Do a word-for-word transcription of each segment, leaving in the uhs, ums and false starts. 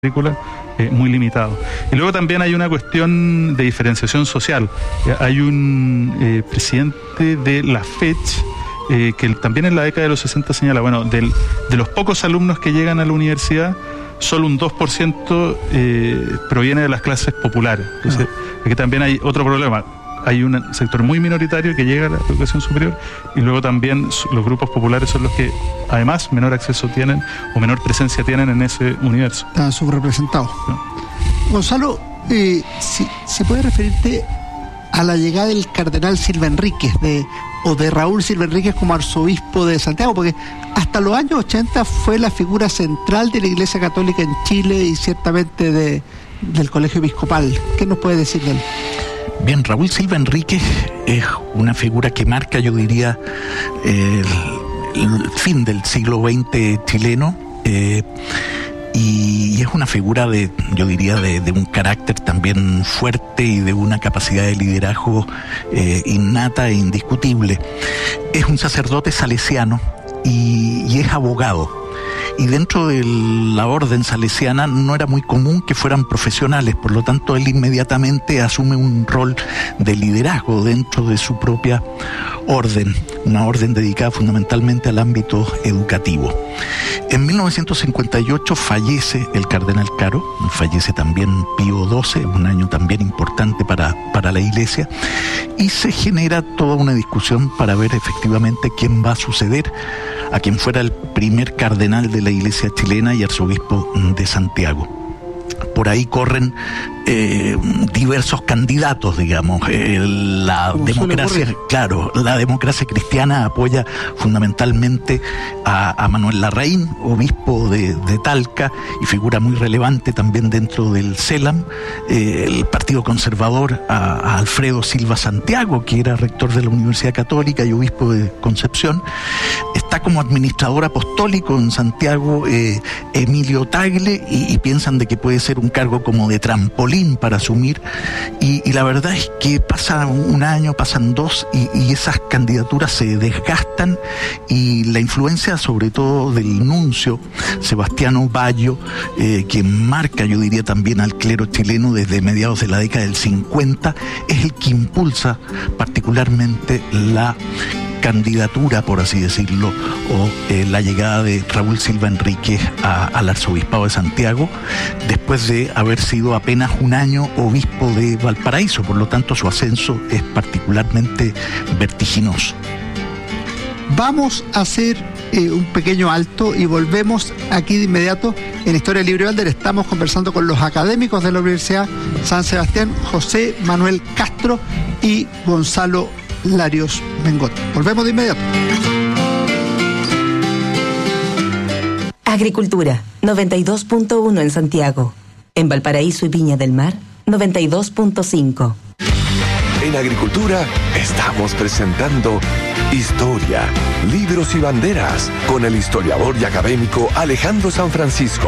matrícula eh, muy limitado. Y luego también hay una cuestión de diferenciación social. Eh, hay un eh, presidente de la FECH eh, que también en la década de los sesenta señala, bueno, del, de los pocos alumnos que llegan a la universidad, solo un dos por ciento eh, proviene de las clases populares. Entonces, uh-huh. aquí también hay otro problema. Hay un sector muy minoritario que llega a la educación superior y luego también los grupos populares son los que además menor acceso tienen o menor presencia tienen en ese universo. Están subrepresentados. ¿No? Gonzalo, eh, si, si puedes referirte a la llegada del cardenal Silva Enríquez de, o de Raúl Silva Enríquez como arzobispo de Santiago, porque hasta los años ochenta fue la figura central de la Iglesia Católica en Chile y ciertamente de, del Colegio Episcopal. ¿Qué nos puede decir de él? Bien, Raúl Silva Enríquez es una figura que marca, yo diría, eh, el, el fin del siglo veinte chileno, eh, y, y es una figura de, yo diría, de, de un carácter también fuerte y de una capacidad de liderazgo eh, innata e indiscutible. Es un sacerdote salesiano y, y es abogado. Y dentro de la orden salesiana no era muy común que fueran profesionales, por lo tanto él inmediatamente asume un rol de liderazgo dentro de su propia orden, una orden dedicada fundamentalmente al ámbito educativo. En mil novecientos cincuenta y ocho fallece el cardenal Caro, fallece también Pío doce, un año también importante para, para la Iglesia, y se genera toda una discusión para ver efectivamente quién va a suceder a quien fuera el primer cardenal de la Iglesia chilena y arzobispo de Santiago. Por ahí corren eh, diversos candidatos, digamos. Eh, la democracia, claro, la democracia cristiana apoya fundamentalmente a, a Manuel Larraín, obispo de, de Talca y figura muy relevante también dentro del CELAM. Eh, el Partido Conservador a, a Alfredo Silva Santiago, que era rector de la Universidad Católica y obispo de Concepción. Está como administrador apostólico en Santiago eh, Emilio Tagle y, y piensan de que puede ser un cargo como de trampolín para asumir y, y la verdad es que pasa un año, pasan dos y, y esas candidaturas se desgastan y la influencia sobre todo del nuncio Sebastiano Bayo, eh, que marca yo diría también al clero chileno desde mediados de la década del cincuenta, es el que impulsa particularmente la candidatura, por así decirlo, o eh, la llegada de Raúl Silva Enríquez a, al arzobispado de Santiago, después de haber sido apenas un año obispo de Valparaíso, por lo tanto su ascenso es particularmente vertiginoso. Vamos a hacer eh, un pequeño alto y volvemos aquí de inmediato en Historia Libre y Valder. Estamos conversando con los académicos de la Universidad San Sebastián, José Manuel Castro y Gonzalo Larios Mengot. Volvemos de inmediato. Agricultura, noventa y dos punto uno en Santiago. En Valparaíso y Viña del Mar, noventa y dos punto cinco. En Agricultura estamos presentando Historia, Libros y Banderas con el historiador y académico Alejandro San Francisco.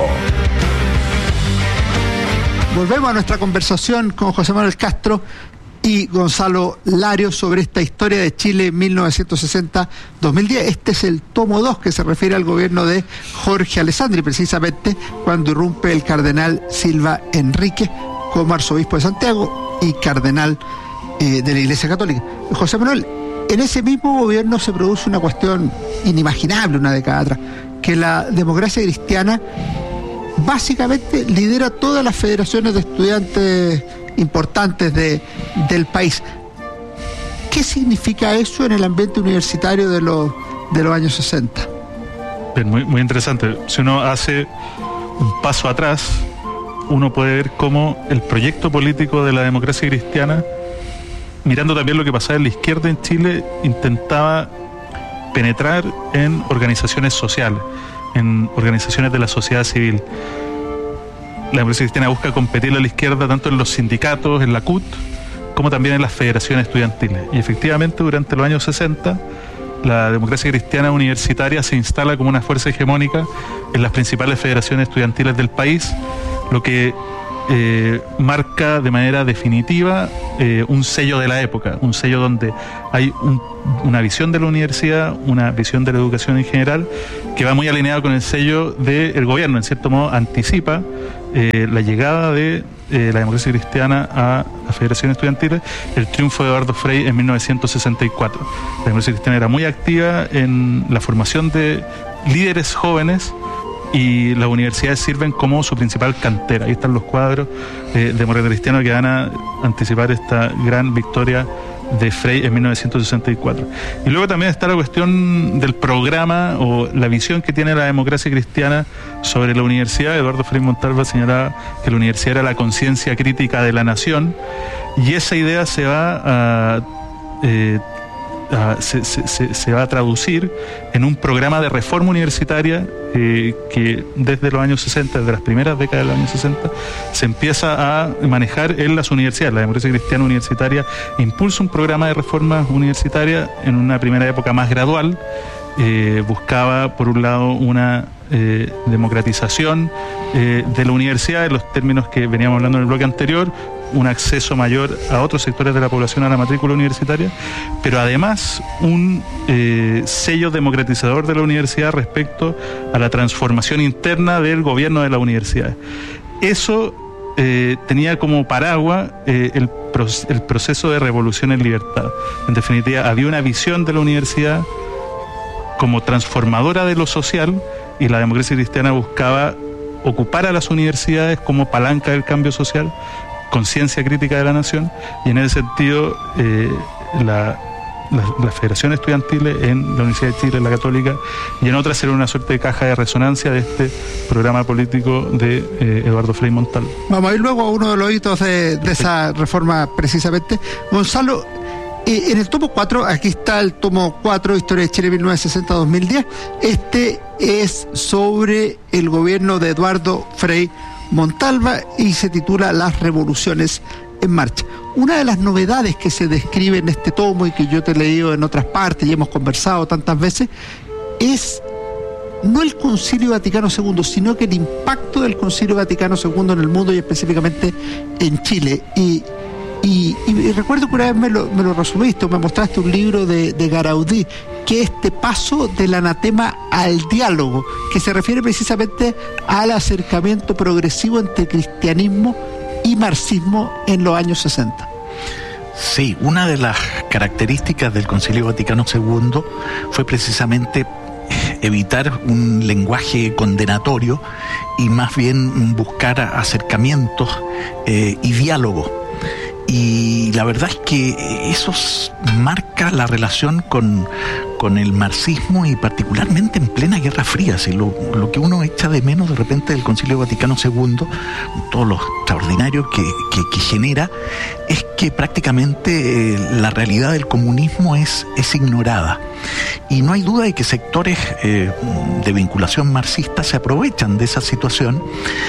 Volvemos a nuestra conversación con José Manuel Castro y Gonzalo Larios sobre esta historia de Chile mil novecientos sesenta a dos mil diez. Este es el tomo dos que se refiere al gobierno de Jorge Alessandri, precisamente cuando irrumpe el cardenal Silva Enríquez como arzobispo de Santiago y cardenal eh, de la Iglesia Católica. José Manuel, en ese mismo gobierno se produce una cuestión inimaginable una década atrás, que la democracia cristiana básicamente lidera todas las federaciones de estudiantes importantes de, del país. ¿Qué significa eso en el ambiente universitario de los, de los años sesenta? Bien, muy, muy interesante. Si uno hace un paso atrás, uno puede ver cómo el proyecto político de la democracia cristiana, mirando también lo que pasaba en la izquierda en Chile, intentaba penetrar en organizaciones sociales, en organizaciones de la sociedad civil. La democracia cristiana busca competirle a la izquierda tanto en los sindicatos, en la C U T, como también en las federaciones estudiantiles. Y efectivamente, durante los años sesenta, la democracia cristiana universitaria se instala como una fuerza hegemónica en las principales federaciones estudiantiles del país, lo que eh, marca de manera definitiva eh, un sello de la época, un sello donde hay un, una visión de la universidad, una visión de la educación en general, que va muy alineado con el sello del gobierno. En cierto modo, anticipa eh, la llegada de eh, la democracia cristiana a la Federación Estudiantil, el triunfo de Eduardo Frei en mil novecientos sesenta y cuatro. La democracia cristiana era muy activa en la formación de líderes jóvenes y las universidades sirven como su principal cantera. Ahí están los cuadros eh, democráticos cristianos que van a anticipar esta gran victoria de Frei en mil novecientos sesenta y cuatro. Y luego también está la cuestión del programa o la visión que tiene la democracia cristiana sobre la universidad. Eduardo Frei Montalva señalaba que la universidad era la conciencia crítica de la nación, y esa idea se va a... Eh, Uh, se, se, se va a traducir en un programa de reforma universitaria eh, que desde los años sesenta, desde las primeras décadas de los años sesenta, se empieza a manejar en las universidades. La democracia cristiana universitaria impulsa un programa de reforma universitaria en una primera época más gradual. Eh, buscaba, por un lado, una eh, democratización eh, de la universidad en los términos que veníamos hablando en el bloque anterior, un acceso mayor a otros sectores de la población a la matrícula universitaria, pero además un eh, sello democratizador de la universidad respecto a la transformación interna del gobierno de la universidad. Eso eh, tenía como paraguas eh, el, pro el proceso de revolución en libertad. En definitiva, había una visión de la universidad como transformadora de lo social, y la democracia cristiana buscaba ocupar a las universidades como palanca del cambio social, conciencia crítica de la nación, y en ese sentido eh, la, la, la Federación Estudiantil en la Universidad de Chile, en la Católica, y en otras era una suerte de caja de resonancia de este programa político de eh, Eduardo Frei Montalva. Vamos a ir luego a uno de los hitos de, de esa reforma precisamente. Gonzalo, eh, en el tomo cuatro, aquí está el tomo cuatro, Historia de Chile mil novecientos sesenta a dos mil diez, este es sobre el gobierno de Eduardo Frei Montalva y se titula Las revoluciones en marcha. Una de las novedades que se describe en este tomo y que yo te he leído en otras partes y hemos conversado tantas veces es no el Concilio Vaticano segundo, sino que el impacto del Concilio Vaticano segundo en el mundo y específicamente en Chile. Y, y, y recuerdo que una vez me lo, me lo resumiste, me mostraste un libro de, de Garaudí, que es este paso del anatema al diálogo, que se refiere precisamente al acercamiento progresivo entre cristianismo y marxismo en los años sesenta. Sí, una de las características del Concilio Vaticano segundo fue precisamente evitar un lenguaje condenatorio y más bien buscar acercamientos eh, y diálogo. Y la verdad es que eso marca la relación con, con el marxismo y particularmente en plena Guerra Fría. Si lo, lo que uno echa de menos de repente del Concilio Vaticano segundo, todo lo extraordinario que, que, que genera, es que prácticamente eh, la realidad del comunismo es, es ignorada. Y no hay duda de que sectores eh, de vinculación marxista se aprovechan de esa situación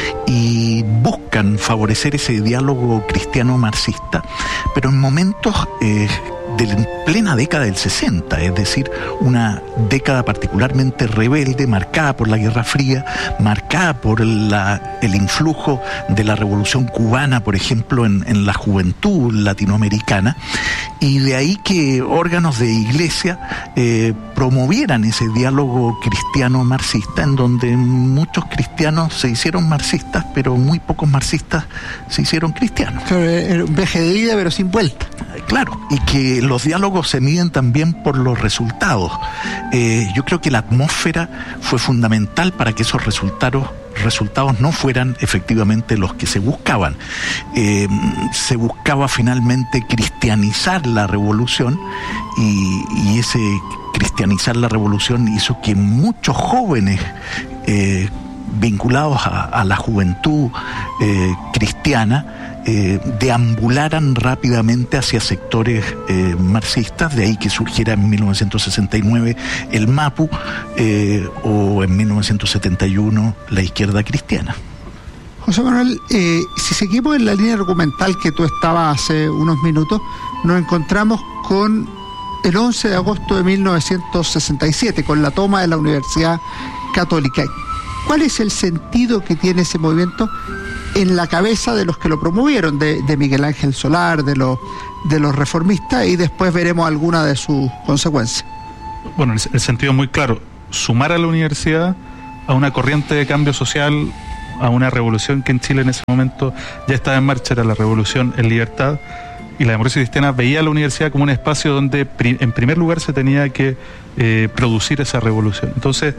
y buscan favorecer ese diálogo cristiano-marxista, pero en momentos eh, de plena década del sesenta, es decir, una década particularmente rebelde, marcada por la Guerra Fría, marcada por la, el influjo de la Revolución Cubana, por ejemplo, en, en la juventud latinoamericana, y de ahí que órganos de iglesia eh, promovieran ese diálogo cristiano-marxista, en donde muchos cristianos se hicieron marxistas, pero muy pocos marxistas se hicieron cristianos. Claro, era un viaje de ida, pero sin vuelta. Claro, y que los diálogos se miden también por los resultados. Eh, yo creo que la atmósfera fue fundamental para que esos resultados resultados no fueran efectivamente los que se buscaban. Eh, se buscaba finalmente cristianizar la revolución y, y ese cristianizar la revolución hizo que muchos jóvenes eh, vinculados a, a la juventud eh, cristiana Eh, deambularan rápidamente hacia sectores eh, marxistas, de ahí que surgiera en mil novecientos sesenta y nueve el MAPU eh, o en mil novecientos setenta y uno la izquierda cristiana. José Manuel, eh, si seguimos en la línea argumental que tú estabas hace unos minutos, nos encontramos con el once de agosto de mil novecientos sesenta y siete, con la toma de la Universidad Católica. ¿Cuál es el sentido que tiene ese movimiento en la cabeza de los que lo promovieron, de, de Miguel Ángel Solar, de los, de los reformistas, y después veremos algunas de sus consecuencias? Bueno, el, el sentido es muy claro: sumar a la universidad a una corriente de cambio social a una revolución que en Chile en ese momento ya estaba en marcha, era la revolución en libertad, y la democracia cristiana veía a la universidad como un espacio donde pri- en primer lugar se tenía que eh, producir esa revolución. Entonces,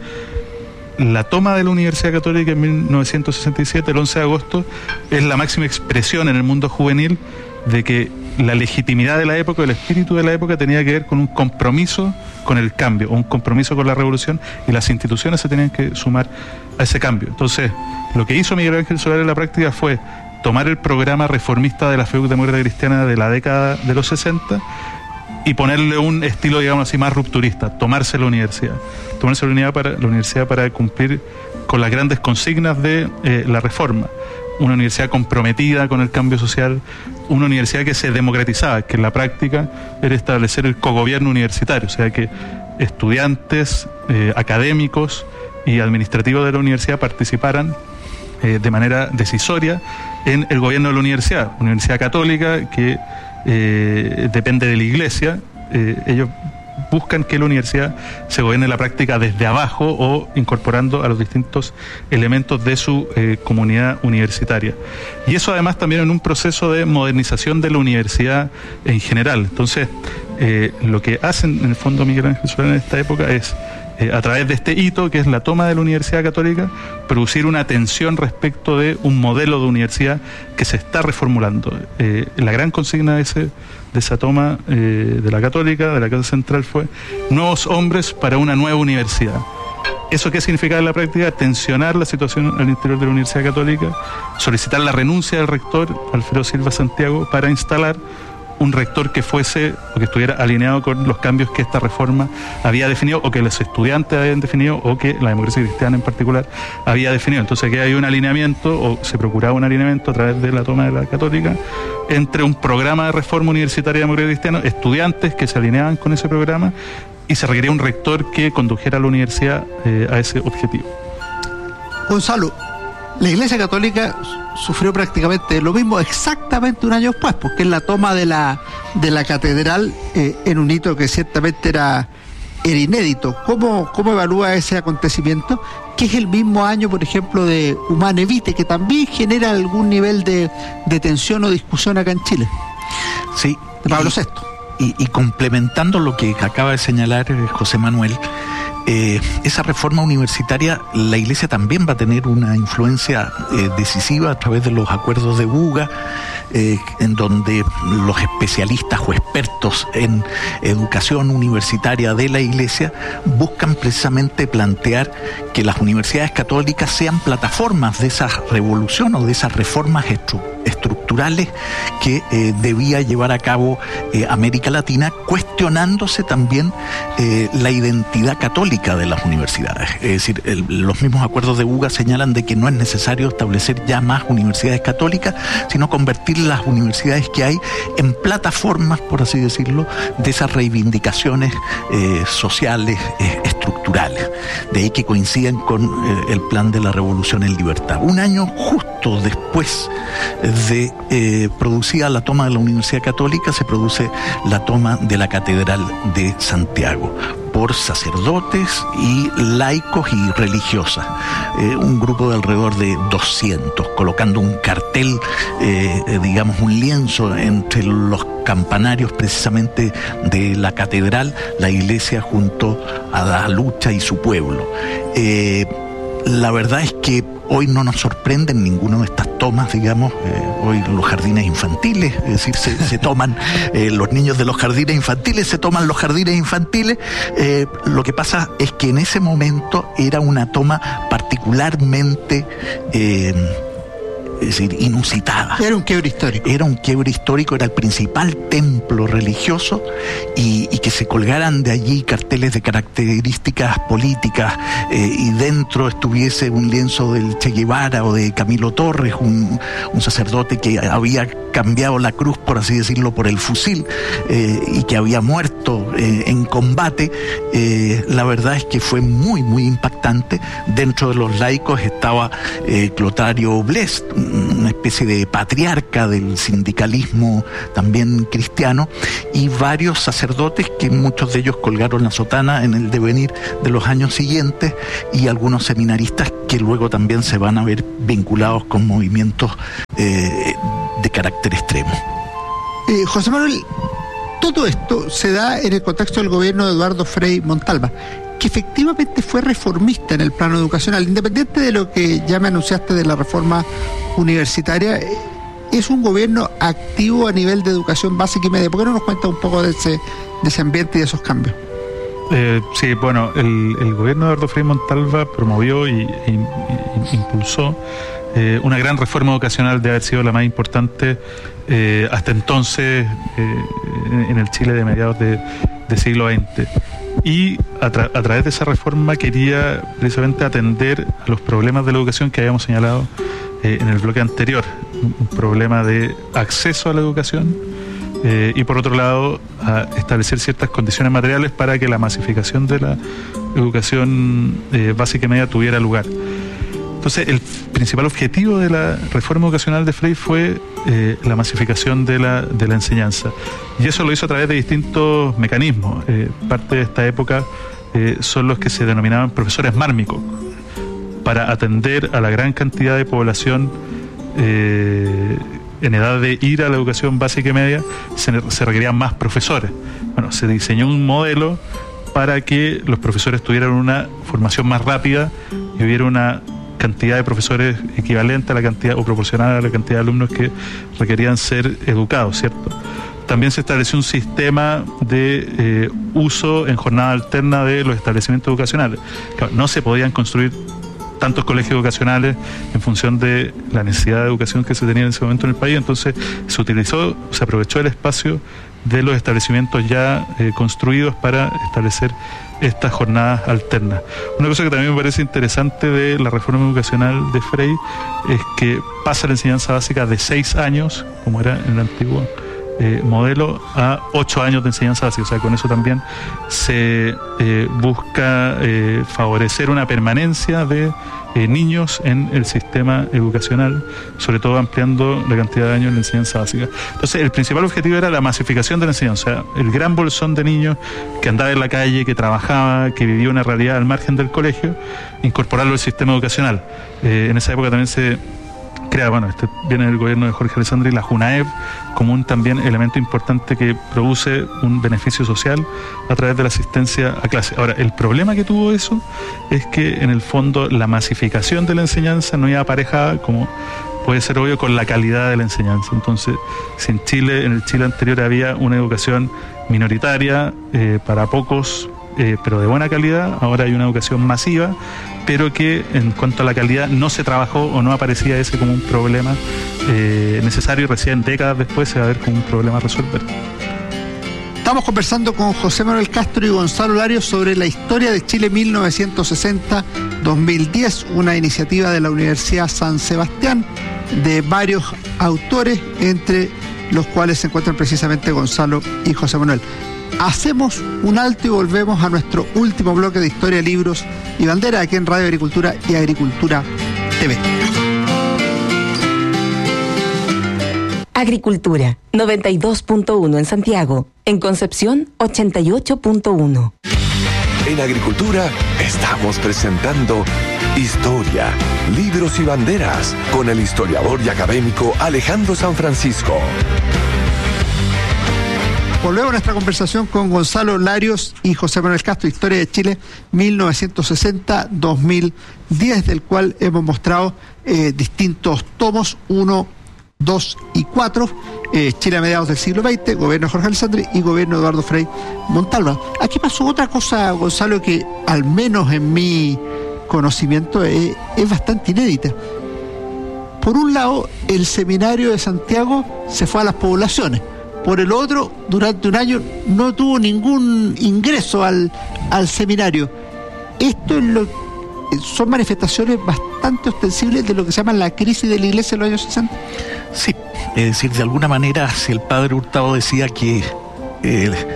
la toma de la Universidad Católica en mil novecientos sesenta y siete, el once de agosto, es la máxima expresión en el mundo juvenil de que la legitimidad de la época, el espíritu de la época tenía que ver con un compromiso con el cambio, un compromiso con la revolución, y las instituciones se tenían que sumar a ese cambio. Entonces, lo que hizo Miguel Ángel Soler en la práctica fue tomar el programa reformista de la F E U C Demócrata Cristiana de la década de los sesenta y ponerle un estilo, digamos así, más rupturista, tomarse la universidad. Tomarse la universidad para, la universidad para cumplir con las grandes consignas de eh, la reforma. Una universidad comprometida con el cambio social, una universidad que se democratizaba, que en la práctica era establecer el cogobierno universitario, o sea que estudiantes, eh, académicos y administrativos de la universidad participaran eh, de manera decisoria en el gobierno de la universidad, una universidad católica que eh, depende de la iglesia. Eh, ellos buscan que la universidad se gobierne en la práctica desde abajo o incorporando a los distintos elementos de su eh, comunidad universitaria. Y eso además también en un proceso de modernización de la universidad en general. Entonces, eh, lo que hacen en el fondo Miguel Ángel Soler en esta época es, eh, a través de este hito, que es la toma de la Universidad Católica, producir una tensión respecto de un modelo de universidad que se está reformulando. Eh, la gran consigna de ese de esa toma eh, de la Católica, de la Casa Central, fue nuevos hombres para una nueva universidad. ¿Eso qué significa en la práctica? Tensionar la situación al interior de la Universidad Católica, solicitar la renuncia del rector, Alfredo Silva Santiago, para instalar un rector que fuese o que estuviera alineado con los cambios que esta reforma había definido, o que los estudiantes habían definido, o que la democracia cristiana en particular había definido. Entonces aquí hay un alineamiento, o se procuraba un alineamiento a través de la toma de la Católica, entre un programa de reforma universitaria de democracia cristiana, estudiantes que se alineaban con ese programa, y se requería un rector que condujera a la universidad eh, a ese objetivo. Gonzalo, la Iglesia Católica sufrió prácticamente lo mismo exactamente un año después, porque es la toma de la de la catedral eh, en un hito que ciertamente era, era inédito. ¿Cómo, ¿Cómo evalúa ese acontecimiento? Que es el mismo año, por ejemplo, de Humane Vitae, que también genera algún nivel de, de tensión o discusión acá en Chile. Sí. De Pablo sexto. Y, y complementando lo que acaba de señalar José Manuel, Eh, esa reforma universitaria, la Iglesia también va a tener una influencia eh, decisiva a través de los acuerdos de Buga, eh, en donde los especialistas o expertos en educación universitaria de la Iglesia buscan precisamente plantear que las universidades católicas sean plataformas de esa revolución o de esas reformas estru- estructurales que eh, debía llevar a cabo eh, América Latina, cuestionándose también eh, la identidad católica de las universidades. Es decir, el, los mismos acuerdos de Buga señalan de que no es necesario establecer ya más universidades católicas, sino convertir las universidades que hay en plataformas, por así decirlo, de esas reivindicaciones eh, sociales, eh, estructurales. De ahí que coincidan con eh, el plan de la Revolución en Libertad. Un año justo después de eh, producida la toma de la Universidad Católica, se produce la toma de la Catedral de Santiago por sacerdotes y laicos y religiosas, eh, un grupo de alrededor de doscientos, colocando un cartel, eh, eh, digamos un lienzo entre los campanarios precisamente de la catedral, la iglesia junto a la lucha y su pueblo. Eh, la verdad es que hoy no nos sorprenden ninguna de estas tomas, digamos, eh, hoy los jardines infantiles, es decir, se, se toman eh, los niños de los jardines infantiles, se toman los jardines infantiles. Eh, lo que pasa es que en ese momento era una toma particularmente eh, es decir, inusitada. Era un quiebre histórico. Era un quiebre histórico, era el principal templo religioso, y, y que se colgaran de allí carteles de características políticas eh, y dentro estuviese un lienzo del Che Guevara o de Camilo Torres, un, un sacerdote que había cambiado la cruz, por así decirlo, por el fusil eh, y que había muerto eh, en combate. Eh, la verdad es que fue muy, muy impactante. Dentro de los laicos estaba eh, Clotario Blest, una especie especie de patriarca del sindicalismo también cristiano, y varios sacerdotes que muchos de ellos colgaron la sotana en el devenir de los años siguientes, y algunos seminaristas que luego también se van a ver vinculados con movimientos eh, de carácter extremo. Eh, José Manuel, todo esto se da en el contexto del gobierno de Eduardo Frei Montalva, que efectivamente fue reformista en el plano educacional, independiente de lo que ya me anunciaste de la reforma universitaria. Es un gobierno activo a nivel de educación básica y media. ¿Por qué no nos cuenta un poco de ese, de ese ambiente y de esos cambios? Eh, sí, bueno, el, el gobierno de Eduardo Frei Montalva promovió y, y, y impulsó eh, una gran reforma educacional, de haber sido la más importante eh, hasta entonces eh, en el Chile de mediados de, de siglo veinte. Y a, tra- a través de esa reforma quería precisamente atender a los problemas de la educación que habíamos señalado eh, en el bloque anterior. Un, un problema de acceso a la educación eh, y por otro lado a establecer ciertas condiciones materiales para que la masificación de la educación eh, básica y media tuviera lugar. Entonces, el principal objetivo de la reforma educacional de Frei fue eh, la masificación de la, de la enseñanza. Y eso lo hizo a través de distintos mecanismos. Eh, parte de esta época eh, son los que se denominaban profesores mármicos, para atender a la gran cantidad de población eh, en edad de ir a la educación básica y media, se, se requerían más profesores. Bueno, se diseñó un modelo para que los profesores tuvieran una formación más rápida y hubiera una cantidad de profesores equivalente a la cantidad o proporcional a la cantidad de alumnos que requerían ser educados, ¿cierto? También se estableció un sistema de eh, uso en jornada alterna de los establecimientos educacionales. Claro, no se podían construir tantos colegios educacionales en función de la necesidad de educación que se tenía en ese momento en el país, entonces se utilizó, se aprovechó el espacio de los establecimientos ya eh, construidos para establecer estas jornadas alternas. Una cosa que también me parece interesante de la reforma educacional de Frei es que pasa la enseñanza básica de seis años, como era en el antiguo eh, modelo, a ocho años de enseñanza básica. O sea, con eso también se eh, busca eh, favorecer una permanencia de eh, niños en el sistema educacional, sobre todo ampliando la cantidad de años en la enseñanza básica. Entonces, el principal objetivo era la masificación de la enseñanza, o sea, el gran bolsón de niños que andaba en la calle, que trabajaba, que vivía una realidad al margen del colegio, incorporarlo al sistema educacional. Eh, en esa época también se crea, bueno, este viene del gobierno de Jorge Alessandri, la JUNAEV, como un también elemento importante que produce un beneficio social a través de la asistencia a clase. Ahora, el problema que tuvo eso es que en el fondo la masificación de la enseñanza no iba aparejada, como puede ser obvio, con la calidad de la enseñanza. Entonces, si en Chile, en el Chile anterior había una educación minoritaria eh, para pocos, eh, pero de buena calidad, ahora hay una educación masiva, pero que en cuanto a la calidad no se trabajó o no aparecía ese como un problema eh, necesario, y recién décadas después se va a ver como un problema a resolver. Estamos conversando con José Manuel Castro y Gonzalo Larios sobre la historia de Chile mil novecientos sesenta a dos mil diez, una iniciativa de la Universidad San Sebastián de varios autores, entre los cuales se encuentran precisamente Gonzalo y José Manuel. Hacemos un alto y volvemos a nuestro último bloque de Historia, Libros y Bandera aquí en Radio Agricultura y Agricultura T V. Agricultura, noventa y dos punto uno en Santiago. En Concepción, ochenta y ocho punto uno. En Agricultura estamos presentando Historia, Libros y Banderas con el historiador y académico Alejandro San Francisco. Volvemos a nuestra conversación con Gonzalo Larios y José Manuel Castro, Historia de Chile mil novecientos sesenta a dos mil diez, del cual hemos mostrado eh, distintos tomos, uno, dos y cuatro, eh, Chile a mediados del siglo veinte, gobierno de Jorge Alessandri y gobierno de Eduardo Frei Montalva. Aquí pasó otra cosa, Gonzalo, que al menos en mi conocimiento es, es bastante inédita. Por un lado, el seminario de Santiago se fue a las poblaciones. Por el otro, durante un año no tuvo ningún ingreso al, al seminario. Esto es lo, son manifestaciones bastante ostensibles de lo que se llama la crisis de la iglesia en los años sesenta. Sí, es decir, de alguna manera, si el padre Hurtado decía que eh,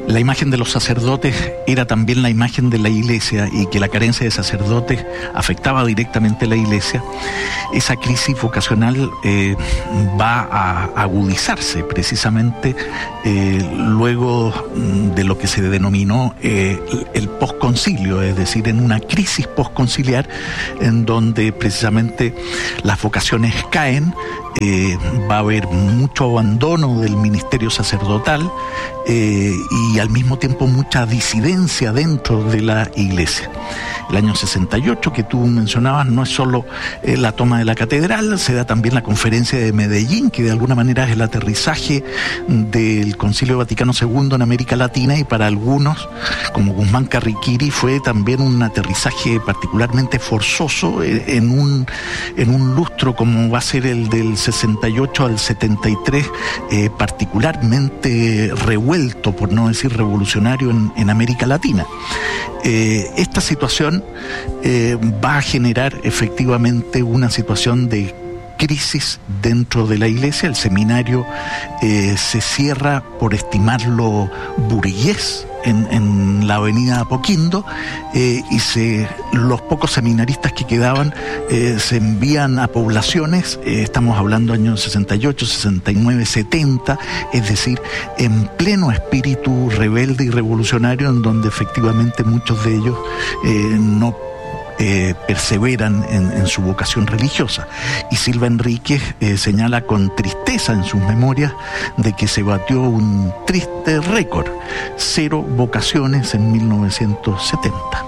la imagen de los sacerdotes era también la imagen de la Iglesia y que la carencia de sacerdotes afectaba directamente a la Iglesia, esa crisis vocacional eh, va a agudizarse precisamente eh, luego de lo que se denominó eh, el posconcilio, es decir, en una crisis posconciliar en donde precisamente las vocaciones caen, eh, va a haber mucho abandono del ministerio sacerdotal eh, y al mismo tiempo mucha disidencia dentro de la Iglesia. El año sesenta y ocho que tú mencionabas no es solo eh, la toma de la catedral, se da también la conferencia de Medellín, que de alguna manera es el aterrizaje del Concilio Vaticano segundo en América Latina, y para algunos, como Guzmán Carriquiri, fue también un aterrizaje particularmente forzoso en un, en un lustro como va a ser el del sesenta y ocho al setenta y tres, eh, particularmente revuelto, por no decir revolucionario, en, en América Latina. Eh, esta situación eh, va a generar efectivamente una situación de crisis dentro de la Iglesia. El seminario eh, se cierra, por estimarlo burgués, en, en la avenida Apoquindo, eh, y se, los pocos seminaristas que quedaban eh, se envían a poblaciones, eh, estamos hablando años sesenta y ocho, sesenta y nueve, setenta, es decir, en pleno espíritu rebelde y revolucionario, en donde efectivamente muchos de ellos eh, no Eh, perseveran en, en su vocación religiosa. Y Silva Enríquez eh, señala con tristeza en sus memorias de que se batió un triste récord: cero vocaciones en mil novecientos setenta.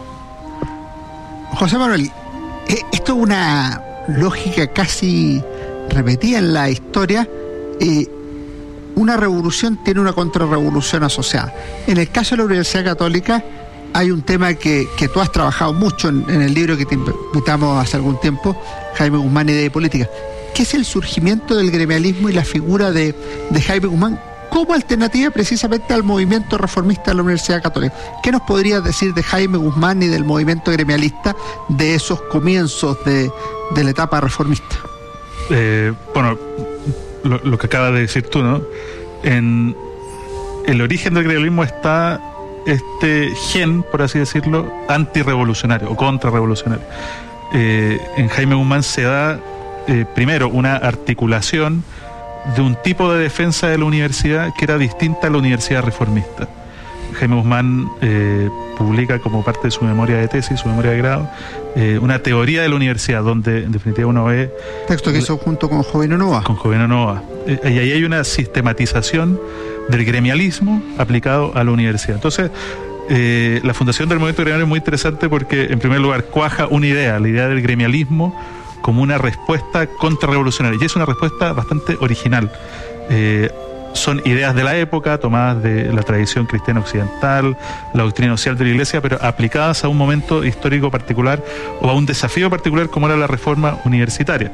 José Manuel, eh, esto es una lógica casi repetida en la historia. Eh, una revolución tiene una contrarrevolución asociada. En el caso de la Universidad Católica hay un tema que, que tú has trabajado mucho en, en el libro que te invitamos hace algún tiempo, Jaime Guzmán, Idea y Política, que es el surgimiento del gremialismo y la figura de, de Jaime Guzmán como alternativa precisamente al movimiento reformista de la Universidad Católica. ¿Qué nos podrías decir de Jaime Guzmán y del movimiento gremialista de esos comienzos de, de la etapa reformista? Eh, bueno, lo, lo que acabas de decir tú, ¿no? En el origen del gremialismo está este gen, por así decirlo, antirrevolucionario o contrarrevolucionario. Eh, en Jaime Guzmán se da eh, primero una articulación de un tipo de defensa de la universidad que era distinta a la universidad reformista. Jaime Guzmán eh, publica como parte de su memoria de tesis, su memoria de grado, eh, una teoría de la universidad, donde en definitiva uno ve... Texto que hizo junto con Jovino Noa. Con Jovino Noa. Eh, y ahí hay una sistematización del gremialismo aplicado a la universidad. Entonces, eh, la fundación del movimiento gremial es muy interesante porque, en primer lugar, cuaja una idea, la idea del gremialismo como una respuesta contrarrevolucionaria, y es una respuesta bastante original. Eh, son ideas de la época, tomadas de la tradición cristiana occidental, la doctrina social de la Iglesia, pero aplicadas a un momento histórico particular o a un desafío particular como era la reforma universitaria.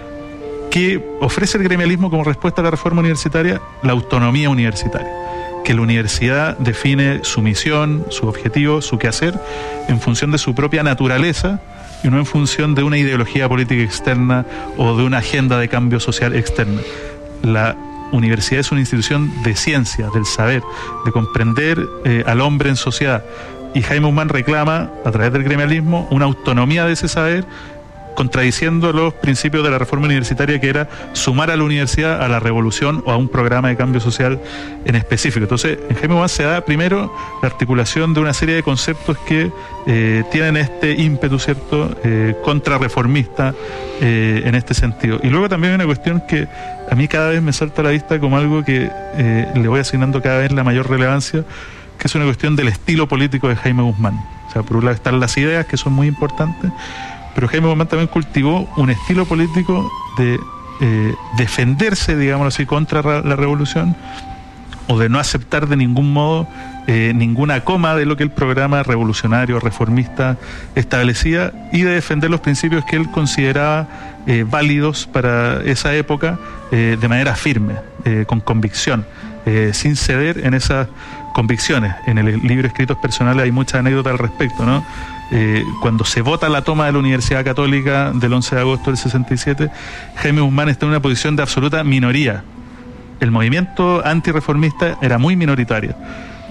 ¿Qué ofrece el gremialismo como respuesta a la reforma universitaria? La autonomía universitaria, que la universidad define su misión, su objetivo, su quehacer en función de su propia naturaleza y no en función de una ideología política externa o de una agenda de cambio social externa. La universidad es una institución de ciencia, del saber, de comprender eh, al hombre en sociedad, y Jaime Guzmán reclama a través del gremialismo una autonomía de ese saber, contradiciendo los principios de la reforma universitaria, que era sumar a la universidad a la revolución o a un programa de cambio social en específico. Entonces, en Jaime Guzmán se da primero la articulación de una serie de conceptos que eh, tienen este ímpetu, ¿cierto?, eh, contrarreformista eh, en este sentido. Y luego también hay una cuestión que a mí cada vez me salta a la vista como algo que eh, le voy asignando cada vez la mayor relevancia, que es una cuestión del estilo político de Jaime Guzmán. O sea, por un lado están las ideas, que son muy importantes, pero Jaime Guzmán también cultivó un estilo político de eh, defenderse, digamos así, contra la revolución, o de no aceptar de ningún modo eh, ninguna coma de lo que el programa revolucionario, reformista establecía, y de defender los principios que él consideraba eh, válidos para esa época eh, de manera firme, eh, con convicción, eh, sin ceder en esas convicciones. En el libro Escritos Personales hay muchas anécdotas al respecto, ¿no? Eh, cuando se vota la toma de la Universidad Católica del once de agosto del sesenta y siete, Jaime Guzmán está en una posición de absoluta minoría. El movimiento antirreformista era muy minoritario.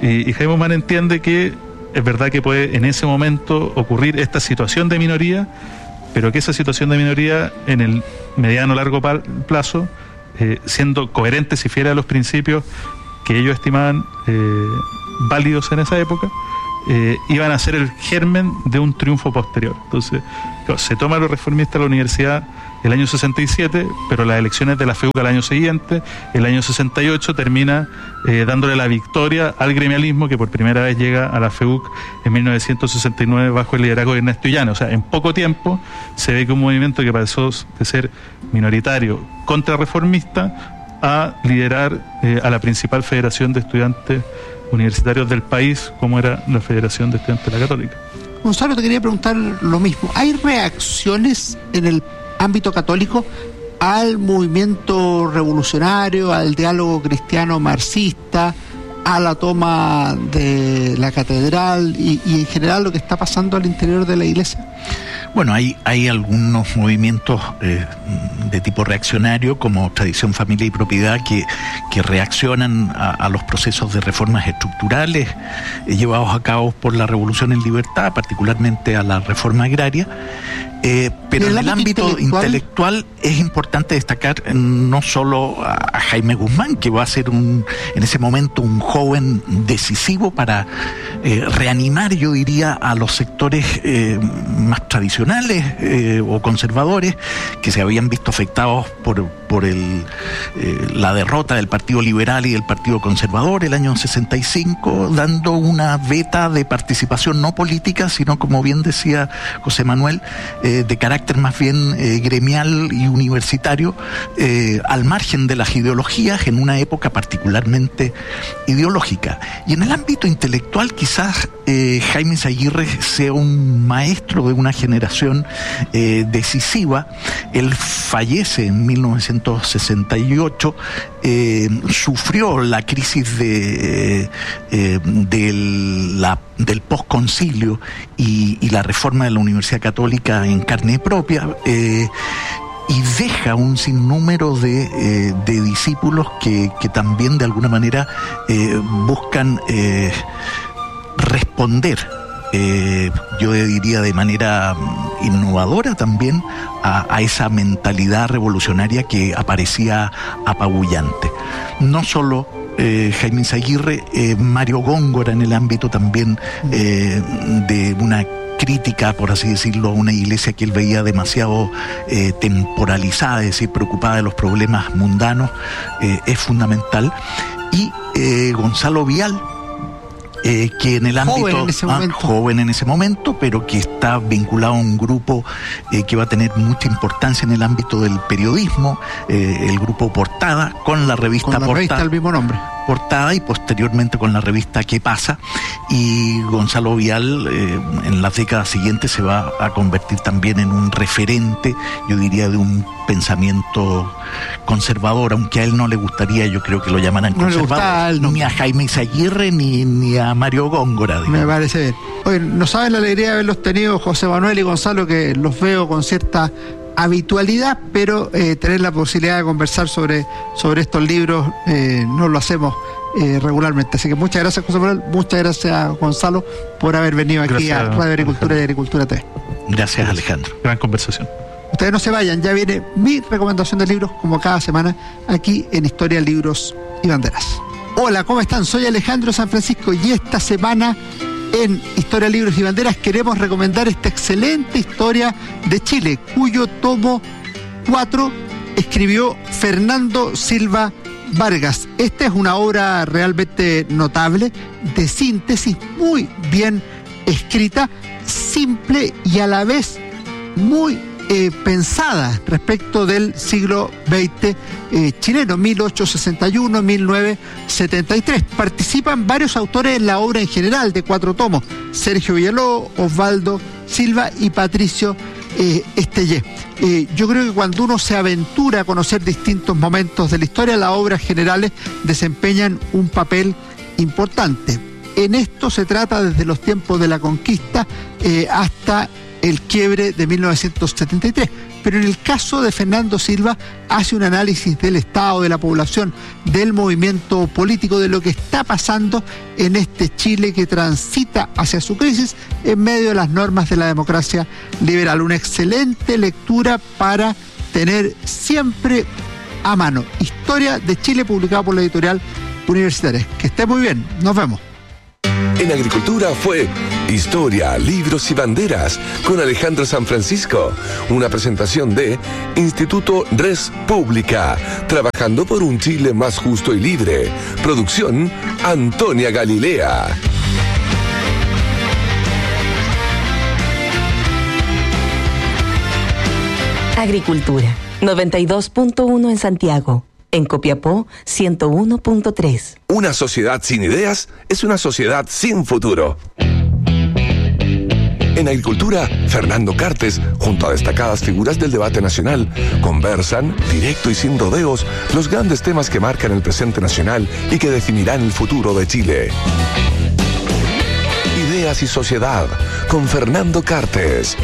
Y, y Jaime Guzmán entiende que es verdad que puede en ese momento ocurrir esta situación de minoría, pero que esa situación de minoría en el mediano largo plazo, eh, siendo coherentes y fieles a los principios que ellos estimaban eh, válidos en esa época, eh, iban a ser el germen de un triunfo posterior. Entonces, claro, se toma a los reformistas de la universidad el año sesenta y siete, pero las elecciones de la FEUC al año siguiente, el año sesenta y ocho, termina eh, dándole la victoria al gremialismo, que por primera vez llega a la FEUC en mil novecientos sesenta y nueve bajo el liderazgo de Ernesto Illana. O sea, en poco tiempo se ve que un movimiento que pasó de ser minoritario, contrarreformista, a liderar eh, a la principal federación de estudiantes universitarios del país, como era la Federación de Estudiantes de la Católica. Gonzalo, te quería preguntar lo mismo. ¿Hay reacciones en el ámbito católico al movimiento revolucionario, al diálogo cristiano marxista, a la toma de la catedral y, y en general lo que está pasando al interior de la iglesia? Bueno, hay, hay algunos movimientos eh, de tipo reaccionario, como Tradición, Familia y Propiedad, que, que reaccionan a, a los procesos de reformas estructurales eh, llevados a cabo por la Revolución en Libertad, particularmente a la reforma agraria. Eh, pero en el ámbito intelectual? intelectual es importante destacar eh, no solo a, a Jaime Guzmán, que va a ser un, en ese momento un joven decisivo para eh, reanimar, yo diría, a los sectores eh, más tradicionales eh, o conservadores que se habían visto afectados por, por el, eh, la derrota del Partido Liberal y del Partido Conservador el año sesenta y cinco, dando una veta de participación no política, sino, como bien decía José Manuel, eh, de carácter más bien eh, gremial y universitario, eh, al margen de las ideologías, en una época particularmente ideológica. Y en el ámbito intelectual, quizás eh, Jaime Izaguirre sea un maestro de una generación eh, decisiva. Él fallece en mil novecientos sesenta y ocho, eh, sufrió la crisis de, eh, de la, del posconcilio y, y la reforma de la Universidad Católica en carne propia, eh, y deja un sinnúmero de, eh, de discípulos que, que también de alguna manera eh, buscan eh, responder, eh, yo diría de manera innovadora también, a, a esa mentalidad revolucionaria que aparecía apabullante. No solo Eh, Jaime Izaguirre, eh, Mario Góngora en el ámbito también eh, de una crítica, por así decirlo, a una iglesia que él veía demasiado eh, temporalizada, es decir, preocupada de los problemas mundanos, eh, es fundamental. Y eh, Gonzalo Vial, Eh, que en el ámbito joven en, ese ah, joven en ese momento, pero que está vinculado a un grupo eh, que va a tener mucha importancia en el ámbito del periodismo, eh, el grupo Portada, con la revista con la Portada, revista del mismo nombre. Portada, y posteriormente con la revista ¿Qué pasa? Y Gonzalo Vial eh, en las décadas siguientes se va a convertir también en un referente, yo diría, de un pensamiento conservador, aunque a él no le gustaría, yo creo que lo llamaran no conservador, no. ni a Jaime Izaguirre ni, ni a Mario Góngora, digamos. Me parece bien. Oye, no saben la alegría de haberlos tenido, José Manuel y Gonzalo, que los veo con cierta habitualidad, pero eh, tener la posibilidad de conversar sobre, sobre estos libros eh, no lo hacemos eh, regularmente. Así que muchas gracias, José Manuel, muchas gracias, Gonzalo, por haber venido aquí gracias, a Radio Agricultura Alejandro. Y Agricultura T V. Gracias, Alejandro. Gran conversación. Ustedes no se vayan, ya viene mi recomendación de libros, como cada semana, aquí en Historia, Libros y Banderas. Hola, ¿cómo están? Soy Alejandro San Francisco y esta semana en Historia, Libros y Banderas queremos recomendar esta excelente historia de Chile, cuyo tomo cuatro escribió Fernando Silva Vargas. Esta es una obra realmente notable, de síntesis, muy bien escrita, simple y a la vez muy Eh, pensada respecto del siglo veinte eh, chileno, mil ochocientos sesenta y uno a mil novecientos setenta y tres. Participan varios autores en la obra en general, de cuatro tomos: Sergio Villalobos, Osvaldo Silva y Patricio eh, Estellé. Eh, yo creo que cuando uno se aventura a conocer distintos momentos de la historia, las obras generales desempeñan un papel importante. En esto se trata desde los tiempos de la conquista eh, hasta el quiebre de mil novecientos setenta y tres. Pero en el caso de Fernando Silva hace un análisis del Estado, de la población, del movimiento político, de lo que está pasando en este Chile que transita hacia su crisis en medio de las normas de la democracia liberal. Una excelente lectura para tener siempre a mano. Historia de Chile, publicada por la editorial Universitaria. Que esté muy bien, nos vemos. En Agricultura fue Historia, Libros y Banderas con Alejandro San Francisco. Una presentación de Instituto Res Pública, trabajando por un Chile más justo y libre. Producción Antonia Galilea. Agricultura, noventa y dos punto uno en Santiago. En Copiapó, ciento uno punto tres. Una sociedad sin ideas es una sociedad sin futuro. En Agricultura, Fernando Cartes, junto a destacadas figuras del debate nacional, conversan, directo y sin rodeos, los grandes temas que marcan el presente nacional y que definirán el futuro de Chile. Ideas y Sociedad, con Fernando Cartes.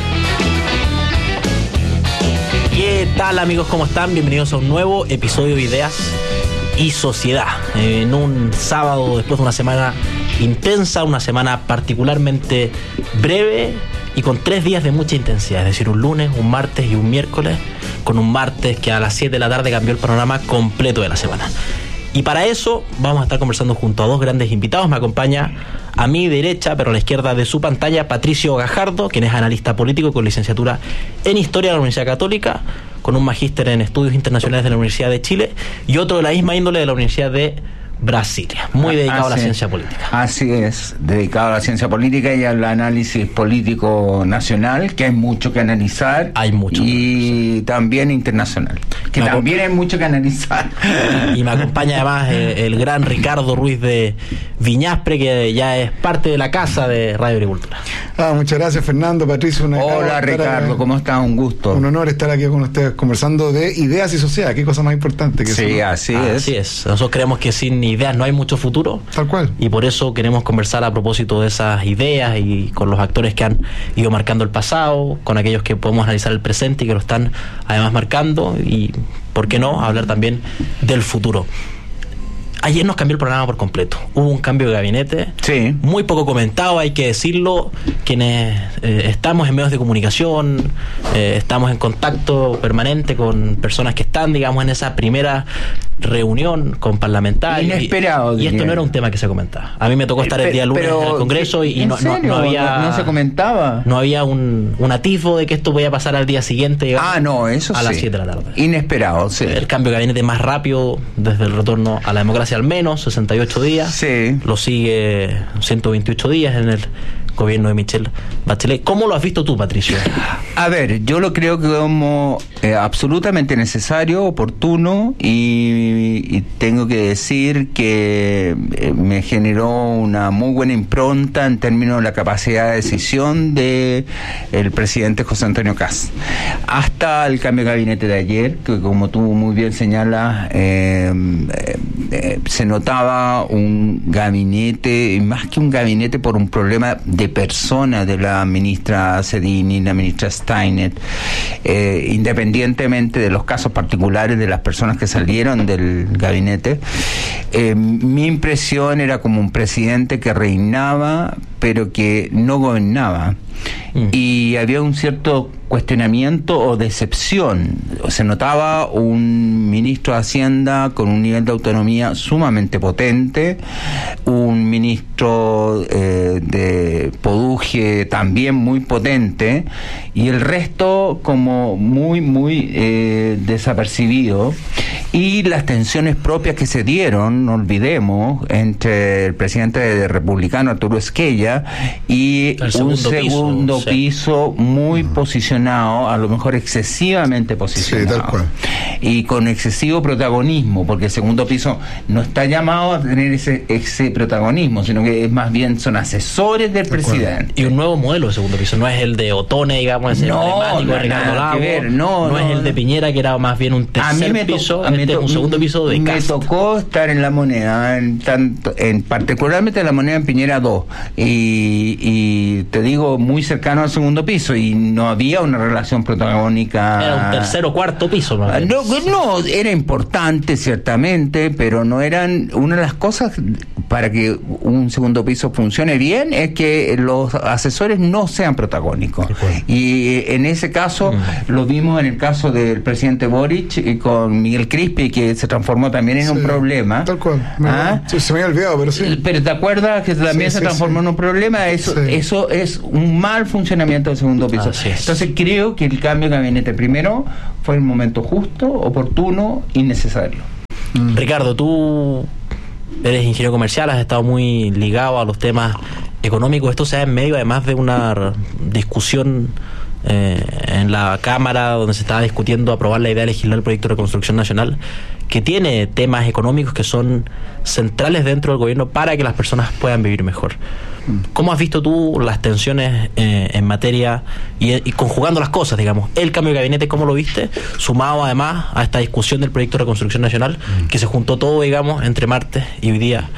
¿Qué tal, amigos? ¿Cómo están? Bienvenidos a un nuevo episodio de Ideas y Sociedad. En un sábado, después de una semana intensa, una semana particularmente breve y con tres días de mucha intensidad. Es decir, un lunes, un martes y un miércoles, con un martes que a las siete de la tarde cambió el panorama completo de la semana. Y para eso vamos a estar conversando junto a dos grandes invitados. Me acompaña a mi derecha, pero a la izquierda de su pantalla, Patricio Gajardo, quien es analista político con licenciatura en Historia de la Universidad Católica, con un magíster en Estudios Internacionales de la Universidad de Chile y otro de la misma índole de la Universidad de Brasilia, muy dedicado así, a la ciencia política. Así es, dedicado a la ciencia política y al análisis político nacional, que hay mucho que analizar. Hay mucho. Y también internacional, que me también hay mucho que analizar. Y me acompaña además el, el gran Ricardo Ruiz de Viñaspre, que ya es parte de la casa de Radio Agricultura. Ah, muchas gracias, Fernando, Patricio. Una Hola, Ricardo, ¿cómo estás? Un gusto. Un honor estar aquí con ustedes conversando de ideas y sociedad. Qué cosa más importante que eso. Sí, ¿no? así ah, es. Así es. Nosotros creemos que sin ideas no hay mucho futuro. Tal cual. Y por eso queremos conversar a propósito de esas ideas y con los actores que han ido marcando el pasado, con aquellos que podemos analizar el presente y que lo están además marcando, y por qué no hablar también del futuro. Ayer nos cambió el programa por completo. Hubo un cambio de gabinete, sí, muy poco comentado, hay que decirlo. Quienes eh, estamos en medios de comunicación, eh, estamos en contacto permanente con personas que están, digamos, en esa primera reunión con parlamentarios. Inesperado. Y, y esto no era un tema que se comentaba. A mí me tocó estar el día lunes Pero, en el Congreso y, y ¿en no, no, no había... No se comentaba. No había un, un atisbo de que esto podía pasar al día siguiente, digamos, ah, no, eso a sí, las siete de la tarde. Inesperado, sí. El cambio de gabinete más rápido desde el retorno a la democracia, al menos sesenta y ocho días. Sí. Lo sigue ciento veintiocho días en el gobierno de Michelle Bachelet. ¿Cómo lo has visto tú, Patricio? A ver, yo lo creo que como eh, absolutamente necesario, oportuno, y, y tengo que decir que eh, me generó una muy buena impronta en términos de la capacidad de decisión de el presidente José Antonio Kast. Hasta el cambio de gabinete de ayer, que como tú muy bien señalas, eh, eh, se notaba un gabinete, y más que un gabinete, por un problema de persona de la ministra Cedini y la ministra Steinert, eh, independientemente de los casos particulares de las personas que salieron del gabinete, eh, mi impresión era como un presidente que reinaba pero que no gobernaba. Mm. Y había un cierto cuestionamiento o decepción. Se notaba un ministro de Hacienda con un nivel de autonomía sumamente potente, un ministro eh, de Poduje también muy potente, y el resto como muy, muy eh, desapercibido. Y las tensiones propias que se dieron, no olvidemos, entre el presidente republicano Arturo Esquella y un segundo piso, piso muy mm. posicionado, a lo mejor excesivamente posicionado. Sí, tal cual. Y con excesivo protagonismo, porque el segundo piso no está llamado a tener ese, ese protagonismo, sino que es más bien son asesores del tal presidente. Cual. Y un nuevo modelo de segundo piso, no es el de Otone, digamos, ese no, emblemático no, de Ricardo Lago, ver, no, no, no es el de Piñera, que era más bien un tercer me piso, to- este es un segundo piso de Kast. Me tocó estar en La Moneda, en tanto, en particularmente en La Moneda, en Piñera dos, y, y, y te digo, muy cercano al segundo piso, y no había una relación protagónica. Era un tercer o cuarto piso, ¿no? No, no, era importante ciertamente, pero no eran. Una de las cosas para que un segundo piso funcione bien es que los asesores no sean protagónicos. Y en ese caso mm. lo vimos en el caso del presidente Boric y con Miguel Crispi, que se transformó también en sí, un problema. Tal cual. Me, ¿Ah? sí, se me había olvidado, pero sí. Pero ¿te acuerdas que también sí, se transformó sí, en un problema? Eso, sí. eso es un mal funcionamiento del segundo piso. Entonces creo que el cambio de gabinete primero fue el momento justo, oportuno y necesario. Mm. Ricardo, tú eres ingeniero comercial, has estado muy ligado a los temas económicos. Esto se da en medio además de una discusión eh, en la Cámara donde se estaba discutiendo aprobar la idea de legislar el proyecto de reconstrucción nacional, que tiene temas económicos que son centrales dentro del gobierno para que las personas puedan vivir mejor. ¿Cómo has visto tú las tensiones eh, en materia y, y conjugando las cosas, digamos, el cambio de gabinete, cómo lo viste, sumado además a esta discusión del proyecto de reconstrucción nacional, que se juntó todo, digamos, entre martes y hoy día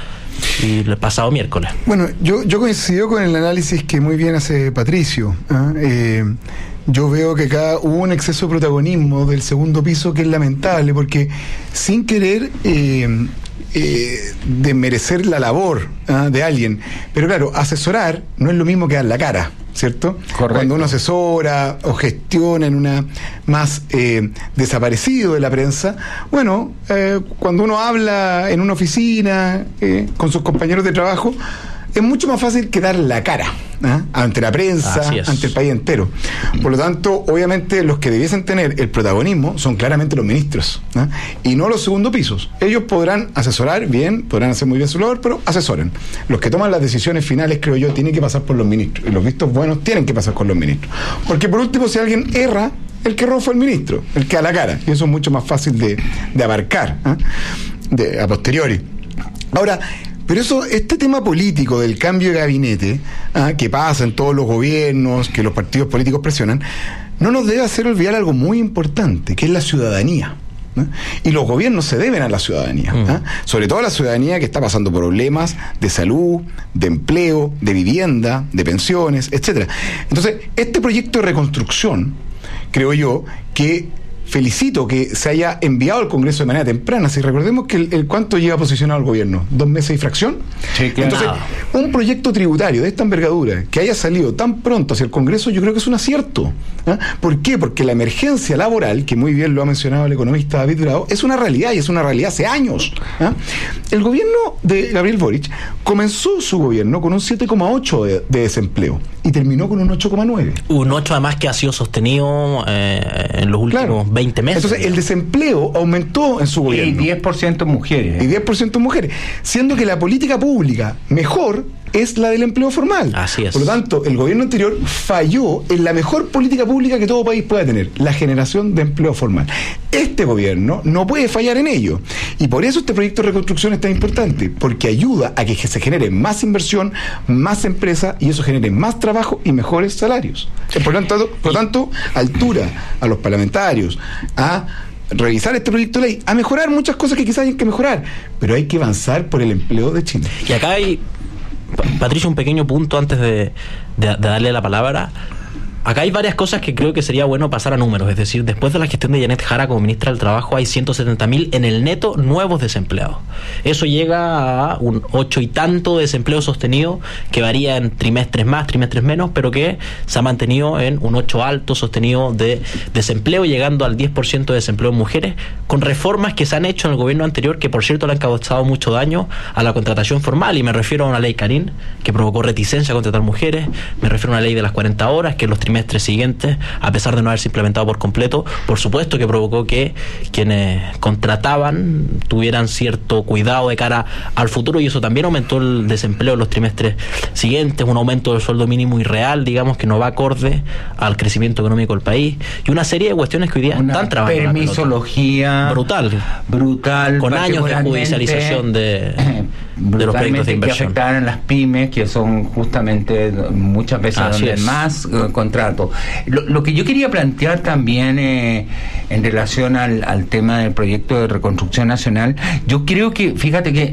y el pasado miércoles? Bueno, yo, yo coincido con el análisis que muy bien hace Patricio. ¿eh? Eh, yo veo que acá hubo un exceso de protagonismo del segundo piso que es lamentable, porque sin querer eh, eh, desmerecer la labor ¿eh? de alguien, pero claro, asesorar no es lo mismo que dar la cara, ¿cierto? Correcto. Cuando uno asesora o gestiona en una más eh, desaparecido de la prensa, bueno, eh, cuando uno habla en una oficina eh, con sus compañeros de trabajo, es mucho más fácil que dar la cara ¿eh? ante la prensa, ante el país entero. Por lo tanto, obviamente los que debiesen tener el protagonismo son claramente los ministros ¿eh? y no los segundos pisos. Ellos podrán asesorar bien, podrán hacer muy bien su labor, pero asesoren. Los que toman las decisiones finales, creo yo, tienen que pasar por los ministros, y los vistos buenos tienen que pasar con los ministros, porque por último, si alguien erra, el que erró fue el ministro, el que da la cara, y eso es mucho más fácil de, de abarcar ¿eh? de, a posteriori. Ahora, pero eso, este tema político del cambio de gabinete, ¿ah? que pasa en todos los gobiernos, que los partidos políticos presionan, no nos debe hacer olvidar algo muy importante, que es la ciudadanía. ¿no? Y los gobiernos se deben a la ciudadanía, mm. ¿ah? sobre todo a la ciudadanía que está pasando problemas de salud, de empleo, de vivienda, de pensiones, etcétera. Entonces, este proyecto de reconstrucción, creo yo, que felicito que se haya enviado al Congreso de manera temprana. Si recordemos que el, el cuánto lleva posicionado el gobierno, dos meses y fracción. Sí, claro. Entonces, un proyecto tributario de esta envergadura que haya salido tan pronto hacia el Congreso, yo creo que es un acierto. ¿eh? ¿Por qué? Porque la emergencia laboral, que muy bien lo ha mencionado el economista David Bravo, es una realidad, y es una realidad hace años. ¿eh? El gobierno de Gabriel Boric comenzó su gobierno con un siete coma ocho de, de desempleo y terminó con un ocho coma nueve. Un ocho además que ha sido sostenido eh, en los últimos claro. veinte meses. Entonces, el desempleo aumentó en su gobierno. Y diez por ciento mujeres. Y diez por ciento mujeres. Siendo que la política pública mejor es la del empleo formal. Así es. Por lo tanto, el gobierno anterior falló en la mejor política pública que todo país pueda tener, la generación de empleo formal. Este gobierno no puede fallar en ello. Y por eso este proyecto de reconstrucción es tan importante, porque ayuda a que se genere más inversión, más empresa, y eso genere más trabajo y mejores salarios. Por lo tanto, por lo tanto altura a los parlamentarios a revisar este proyecto de ley, a mejorar muchas cosas que quizás hay que mejorar, pero hay que avanzar por el empleo de Chile. Y acá hay, Patricio, un pequeño punto antes de, de, de darle la palabra. Acá hay varias cosas que creo que sería bueno pasar a números. Es decir, después de la gestión de Janet Jara como ministra del Trabajo, hay ciento setenta mil en el neto nuevos desempleados. Eso llega a un ocho y tanto de desempleo sostenido, que varía en trimestres más, trimestres menos, pero que se ha mantenido en un ocho alto sostenido de desempleo, llegando al diez por ciento de desempleo en mujeres, con reformas que se han hecho en el gobierno anterior, que por cierto le han causado mucho daño a la contratación formal. Y me refiero a una ley Karin, que provocó reticencia a contratar mujeres. Me refiero a una ley de las cuarenta horas, que los trimestres siguientes, a pesar de no haberse implementado por completo, por supuesto que provocó que quienes contrataban tuvieran cierto cuidado de cara al futuro, y eso también aumentó el desempleo en los trimestres siguientes, un aumento del sueldo mínimo irreal, digamos, que no va acorde al crecimiento económico del país, y una serie de cuestiones que hoy día una están trabajando. Permisología brutal, brutal, con años de judicialización de, de los proyectos de inversión que afectaron a las pymes, que son justamente muchas veces Así donde es. más uh, contrato. Lo, lo que yo quería plantear también eh, en relación al, al tema del proyecto de reconstrucción nacional, yo creo que, fíjate que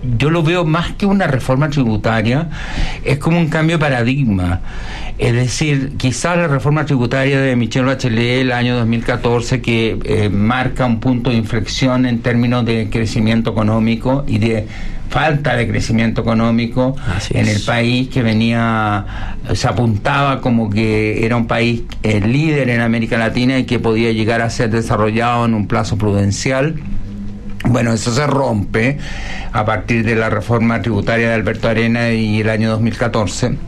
yo lo veo más que una reforma tributaria, es como un cambio de paradigma. Es decir, quizás la reforma tributaria de Michelle Bachelet el año dos mil catorce, que eh, marca un punto de inflexión en términos de crecimiento económico y de falta de crecimiento económico Así en es. el país, que venía, se apuntaba como que era un país eh, líder en América Latina y que podía llegar a ser desarrollado en un plazo prudencial. Bueno, eso se rompe a partir de la reforma tributaria de Alberto Arena y el año dos mil catorce.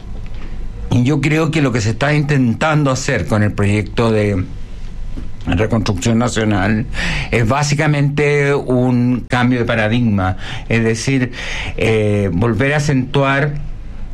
Y yo creo que lo que se está intentando hacer con el proyecto de Reconstrucción Nacional es básicamente un cambio de paradigma, es decir, eh, volver a acentuar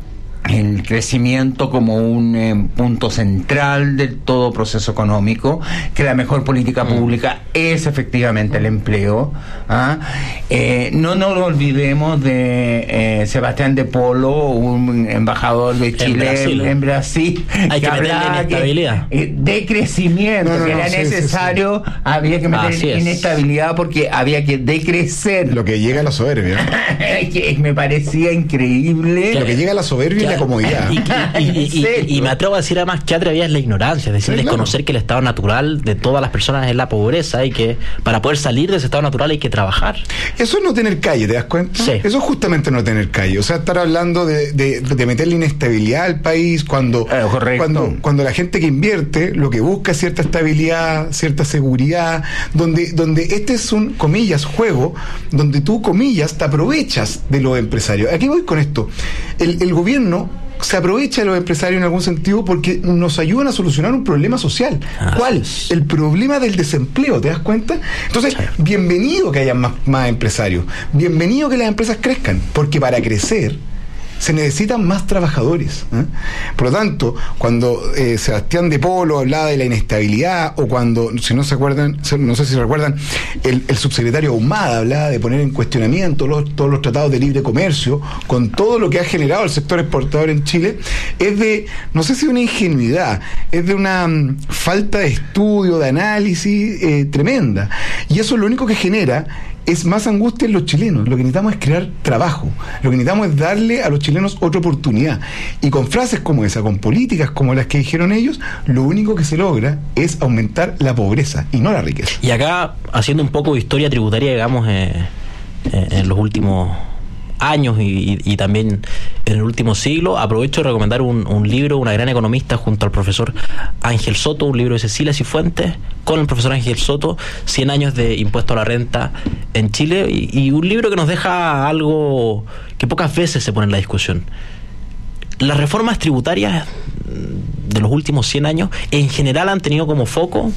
el crecimiento como un eh, punto central de todo proceso económico, que la mejor política pública es efectivamente el empleo. ¿ah? Eh, no nos olvidemos de eh, Sebastián de Polo, un embajador de Chile en Brasil, en Brasil hay que, que meterle inestabilidad que, eh, de crecimiento, no, no, que no, era sí, necesario, sí, sí. había que meter Así inestabilidad es. porque había que decrecer. Lo que llega a la soberbia. que me parecía increíble. Lo que llega a la soberbia y la comodidad. Y, y, y, y, y me atrevo a decir además que atrevía es la ignorancia, es decir, sí, desconocer claro. que el estado natural de todas las personas es la pobreza y que para poder salir de ese estado natural hay que trabajar. Eso es no tener calle, ¿te das cuenta? Sí. Eso es justamente no tener calle. O sea, estar hablando de, de, de meterle inestabilidad al país cuando, eh, cuando, cuando la gente que invierte lo que busca es cierta estabilidad, cierta seguridad, donde, donde este es un, comillas, juego, donde tú, comillas, te aprovechas de los empresarios. Aquí voy con esto. El, el gobierno se aprovecha de los empresarios en algún sentido porque nos ayudan a solucionar un problema social. Ah, ¿Cuál? Sí. El problema del desempleo, ¿te das cuenta? Entonces, sí. bienvenido que haya más, más empresarios, bienvenido que las empresas crezcan, porque para crecer se necesitan más trabajadores. ¿eh? Por lo tanto, cuando eh, Sebastián de Polo hablaba de la inestabilidad, o cuando, si no se acuerdan, no sé si recuerdan, el, el subsecretario Ahumada hablaba de poner en cuestionamiento los, todos los tratados de libre comercio, con todo lo que ha generado el sector exportador en Chile, es de, no sé si una ingenuidad, es de una um, falta de estudio, de análisis eh, tremenda. Y eso lo único que genera es más angustia en los chilenos. Lo que necesitamos es crear trabajo. Lo que necesitamos es darle a los chilenos otra oportunidad. Y con frases como esa, con políticas como las que dijeron ellos, lo único que se logra es aumentar la pobreza y no la riqueza. Y acá, haciendo un poco de historia tributaria, digamos, eh, eh, en los últimos años y, y, y también en el último siglo, aprovecho de recomendar un, un libro, una gran economista junto al profesor Ángel Soto, un libro de Cecilia Cifuentes con el profesor Ángel Soto, cien años de impuesto a la renta en Chile, y, y un libro que nos deja algo que pocas veces se pone en la discusión. Las reformas tributarias de los últimos cien años en general han tenido como foco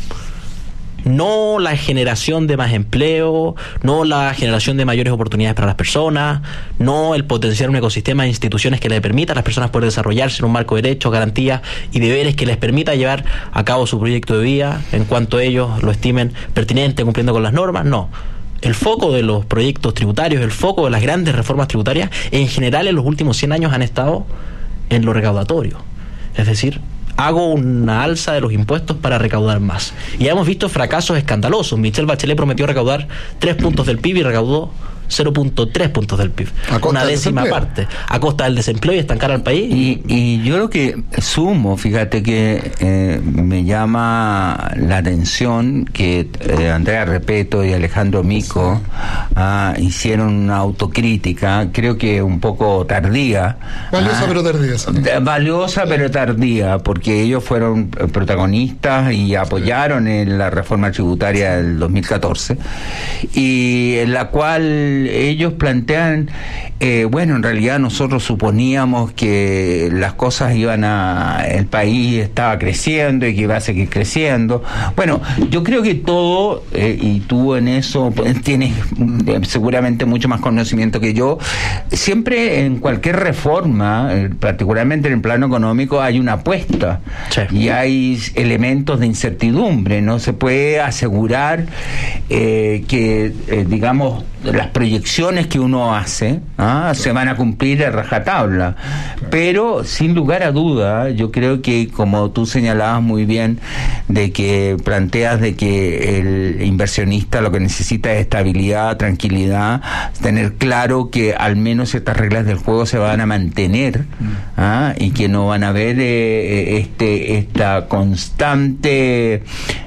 no la generación de más empleo, no la generación de mayores oportunidades para las personas, no el potenciar un ecosistema de instituciones que le permita a las personas poder desarrollarse en un marco de derechos, garantías y deberes que les permita llevar a cabo su proyecto de vida en cuanto ellos lo estimen pertinente, cumpliendo con las normas. No. El foco de los proyectos tributarios, el foco de las grandes reformas tributarias, en general en los últimos cien años han estado en lo recaudatorio. Es decir, hago una alza de los impuestos para recaudar más. Y ya hemos visto fracasos escandalosos. Michelle Bachelet prometió recaudar tres puntos del P I B y recaudó cero punto tres puntos del P I B, una décima parte, a costa del desempleo y estancar al país. Y, y yo lo que sumo, fíjate que eh, me llama la atención que eh, Andrea Repeto y Alejandro Mico ah, hicieron una autocrítica, creo que un poco tardía. Valiosa ah, pero tardía. ¿Sí? Valiosa pero tardía, porque ellos fueron protagonistas y apoyaron en la reforma tributaria del dos mil catorce, y en la cual ellos plantean, eh, bueno, en realidad nosotros suponíamos que las cosas iban a, el país estaba creciendo y que iba a seguir creciendo. Bueno, yo creo que todo, eh, y tú en eso tienes eh, seguramente mucho más conocimiento que yo, siempre en cualquier reforma, eh, particularmente en el plano económico, hay una apuesta, sí, y hay elementos de incertidumbre. No se puede asegurar eh, que, eh, digamos, las proyecciones que uno hace ¿ah? se van a cumplir a rajatabla, pero sin lugar a duda yo creo que, como tú señalabas muy bien, de que planteas de que el inversionista lo que necesita es estabilidad, tranquilidad, tranquilidad, tener claro que al menos estas reglas del juego se van a mantener, ¿ah? Y que no van a haber eh, este esta constante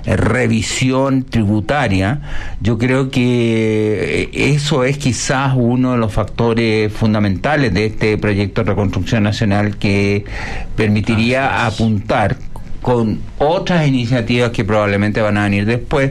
revisión tributaria. Yo creo que eso es quizás uno de los factores fundamentales de este proyecto de reconstrucción nacional, que permitiría apuntar con otras iniciativas que probablemente van a venir después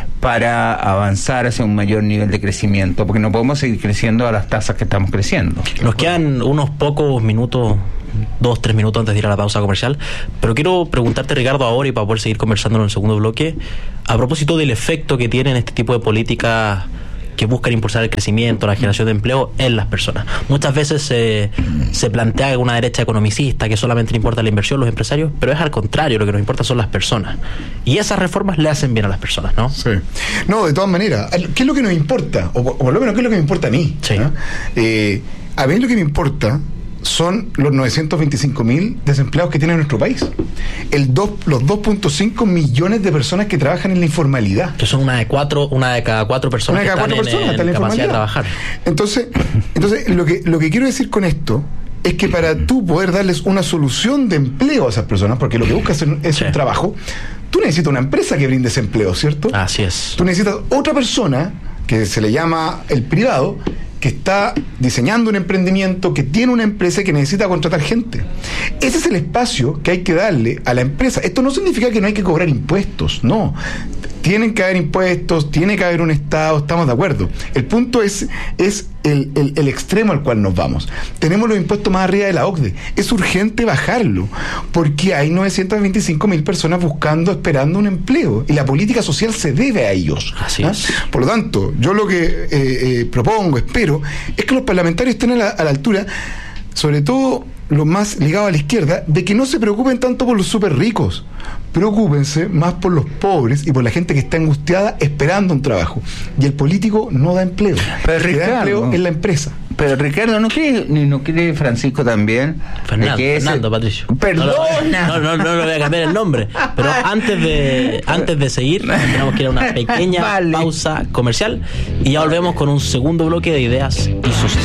para avanzar hacia un mayor nivel de crecimiento, porque no podemos seguir creciendo a las tasas que estamos creciendo. Nos quedan unos pocos minutos, dos, tres minutos antes de ir a la pausa comercial, pero quiero preguntarte, Ricardo, ahora y para poder seguir conversando en el segundo bloque, a propósito del efecto que tienen este tipo de políticas que buscan impulsar el crecimiento, la generación de empleo en las personas. Muchas veces se, se plantea una derecha economicista que solamente le importa la inversión, los empresarios, pero es al contrario, lo que nos importa son las personas. Y esas reformas le hacen bien a las personas, ¿no? Sí. No, de todas maneras, ¿qué es lo que nos importa? O, o por lo menos, ¿qué es lo que me importa a mí? Sí. ¿no? Eh, a mí lo que me importa son los novecientos veinticinco mil desempleados que tiene nuestro país. El dos, los dos punto cinco millones de personas que trabajan en la informalidad. Que son una de cuatro, una de cada cuatro personas una de cada que cuatro están personas, en, en está en la capacidad de informalidad. trabajar. Entonces, entonces lo que lo que quiero decir con esto es que para tú poder darles una solución de empleo a esas personas, porque lo que buscas es, es sí. un trabajo, tú necesitas una empresa que brinde ese empleo, ¿cierto? Así es. Tú necesitas otra persona, que se le llama el privado, que está diseñando un emprendimiento, que tiene una empresa y que necesita contratar gente. Ese es el espacio que hay que darle a la empresa. Esto no significa que no hay que cobrar impuestos, no. Tienen que haber impuestos, tiene que haber un Estado, estamos de acuerdo. El punto es, es el, el, el extremo al cual nos vamos. Tenemos los impuestos más arriba de la O C D E. Es urgente bajarlo, porque hay novecientos veinticinco mil personas buscando, esperando un empleo, y la política social se debe a ellos. Así ¿ah? es. Por lo tanto, yo lo que eh, eh, propongo, espero, es que los parlamentarios estén a la, a la altura, sobre todo los más ligados a la izquierda, de que no se preocupen tanto por los súper ricos. Preocúpense más por los pobres y por la gente que está angustiada esperando un trabajo. Y el político no da empleo. Pero el que Ricardo, da empleo es la empresa. Pero Ricardo, ¿no cree, no cree Francisco también? Fernando, que Fernando, ese... Patricio. Perdona. No, no, no, no, no voy a cambiar el nombre. Pero antes de antes de seguir, tenemos que ir a una pequeña vale. pausa comercial y ya volvemos con un segundo bloque de ideas y sociedad.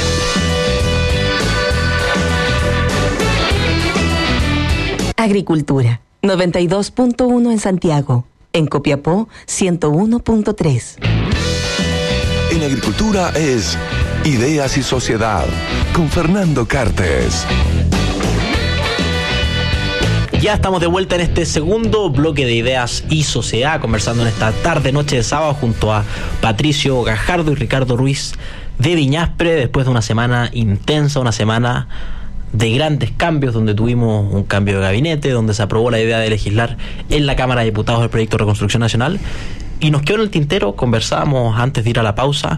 Agricultura, noventa y dos punto uno en Santiago. En Copiapó, ciento uno punto tres. En Agricultura es Ideas y Sociedad, con Fernando Cartes. Ya estamos de vuelta en este segundo bloque de Ideas y Sociedad, conversando en esta tarde, noche de sábado, junto a Patricio Gajardo y Ricardo Ruiz de Viñaspre, después de una semana intensa, una semana de grandes cambios, donde tuvimos un cambio de gabinete, donde se aprobó la idea de legislar en la Cámara de Diputados del proyecto de Reconstrucción Nacional, y nos quedó en el tintero, conversábamos antes de ir a la pausa,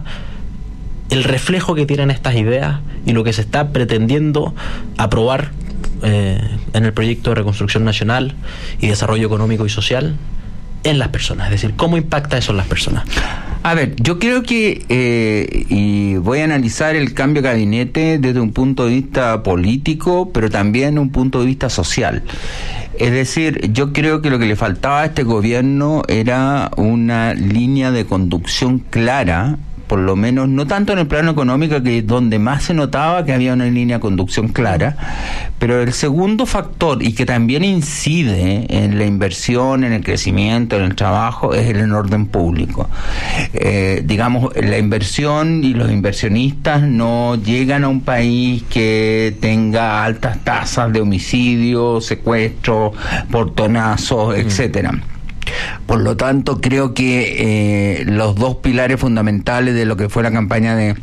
el reflejo que tienen estas ideas y lo que se está pretendiendo aprobar eh, en el proyecto de Reconstrucción Nacional y Desarrollo Económico y Social en las personas, es decir, cómo impacta eso en las personas. A ver, yo creo que, eh, y voy a analizar el cambio de gabinete desde un punto de vista político, pero también un punto de vista social. Es decir, yo creo que lo que le faltaba a este gobierno era una línea de conducción clara, por lo menos, no tanto en el plano económico, que es donde más se notaba que había una línea de conducción clara, pero el segundo factor, y que también incide en la inversión, en el crecimiento, en el trabajo, es el orden público. Eh, digamos, la inversión y los inversionistas no llegan a un país que tenga altas tasas de homicidio, secuestro, portonazos, mm. etcétera. Por lo tanto, creo que eh, los dos pilares fundamentales de lo que fue la campaña de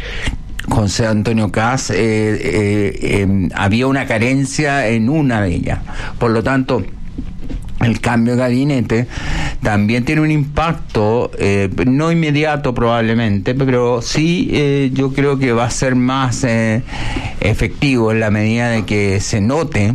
José Antonio Kast, eh, eh, eh, había una carencia en una de ellas. Por lo tanto, el cambio de gabinete también tiene un impacto, eh, no inmediato probablemente, pero sí eh, yo creo que va a ser más eh, efectivo en la medida de que se note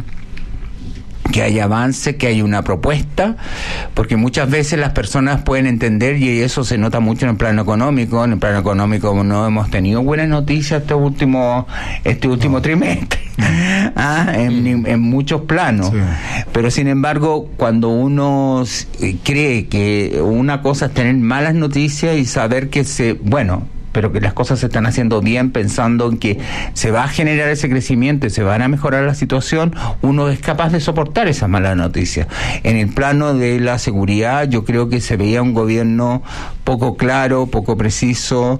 que hay avance, que hay una propuesta, porque muchas veces las personas pueden entender, y eso se nota mucho en el plano económico. En el plano económico no hemos tenido buenas noticias este último este último no. trimestre, ¿ah? en, en muchos planos, sí. Pero sin embargo, cuando uno cree que una cosa es tener malas noticias y saber que se, bueno, pero que las cosas se están haciendo bien, pensando en que se va a generar ese crecimiento y se van a mejorar la situación, uno es capaz de soportar esas malas noticias. En el plano de la seguridad, yo creo que se veía un gobierno poco claro, poco preciso,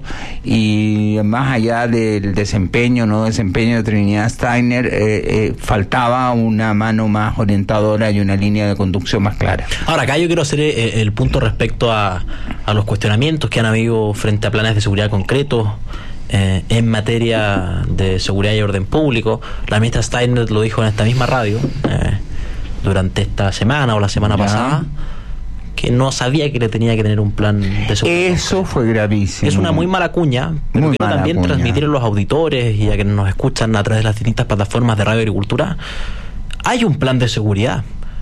y más allá del desempeño, no desempeño de Trinidad Steiner, eh, eh, faltaba una mano más orientadora y una línea de conducción más clara. Ahora, acá yo quiero hacer eh, el punto respecto a, a los cuestionamientos que han habido frente a planes de seguridad concretos eh, en materia de seguridad y orden público. La ministra Steiner lo dijo en esta misma radio eh, durante esta semana o la semana ya. pasada, que no sabía que le tenía que tener un plan de seguridad. Eso fue gravísimo. Es una muy mala cuña, pero quiero también cuña. transmitir a los auditores y a quienes nos escuchan a través de las distintas plataformas de Radio Agricultura, hay un plan de seguridad.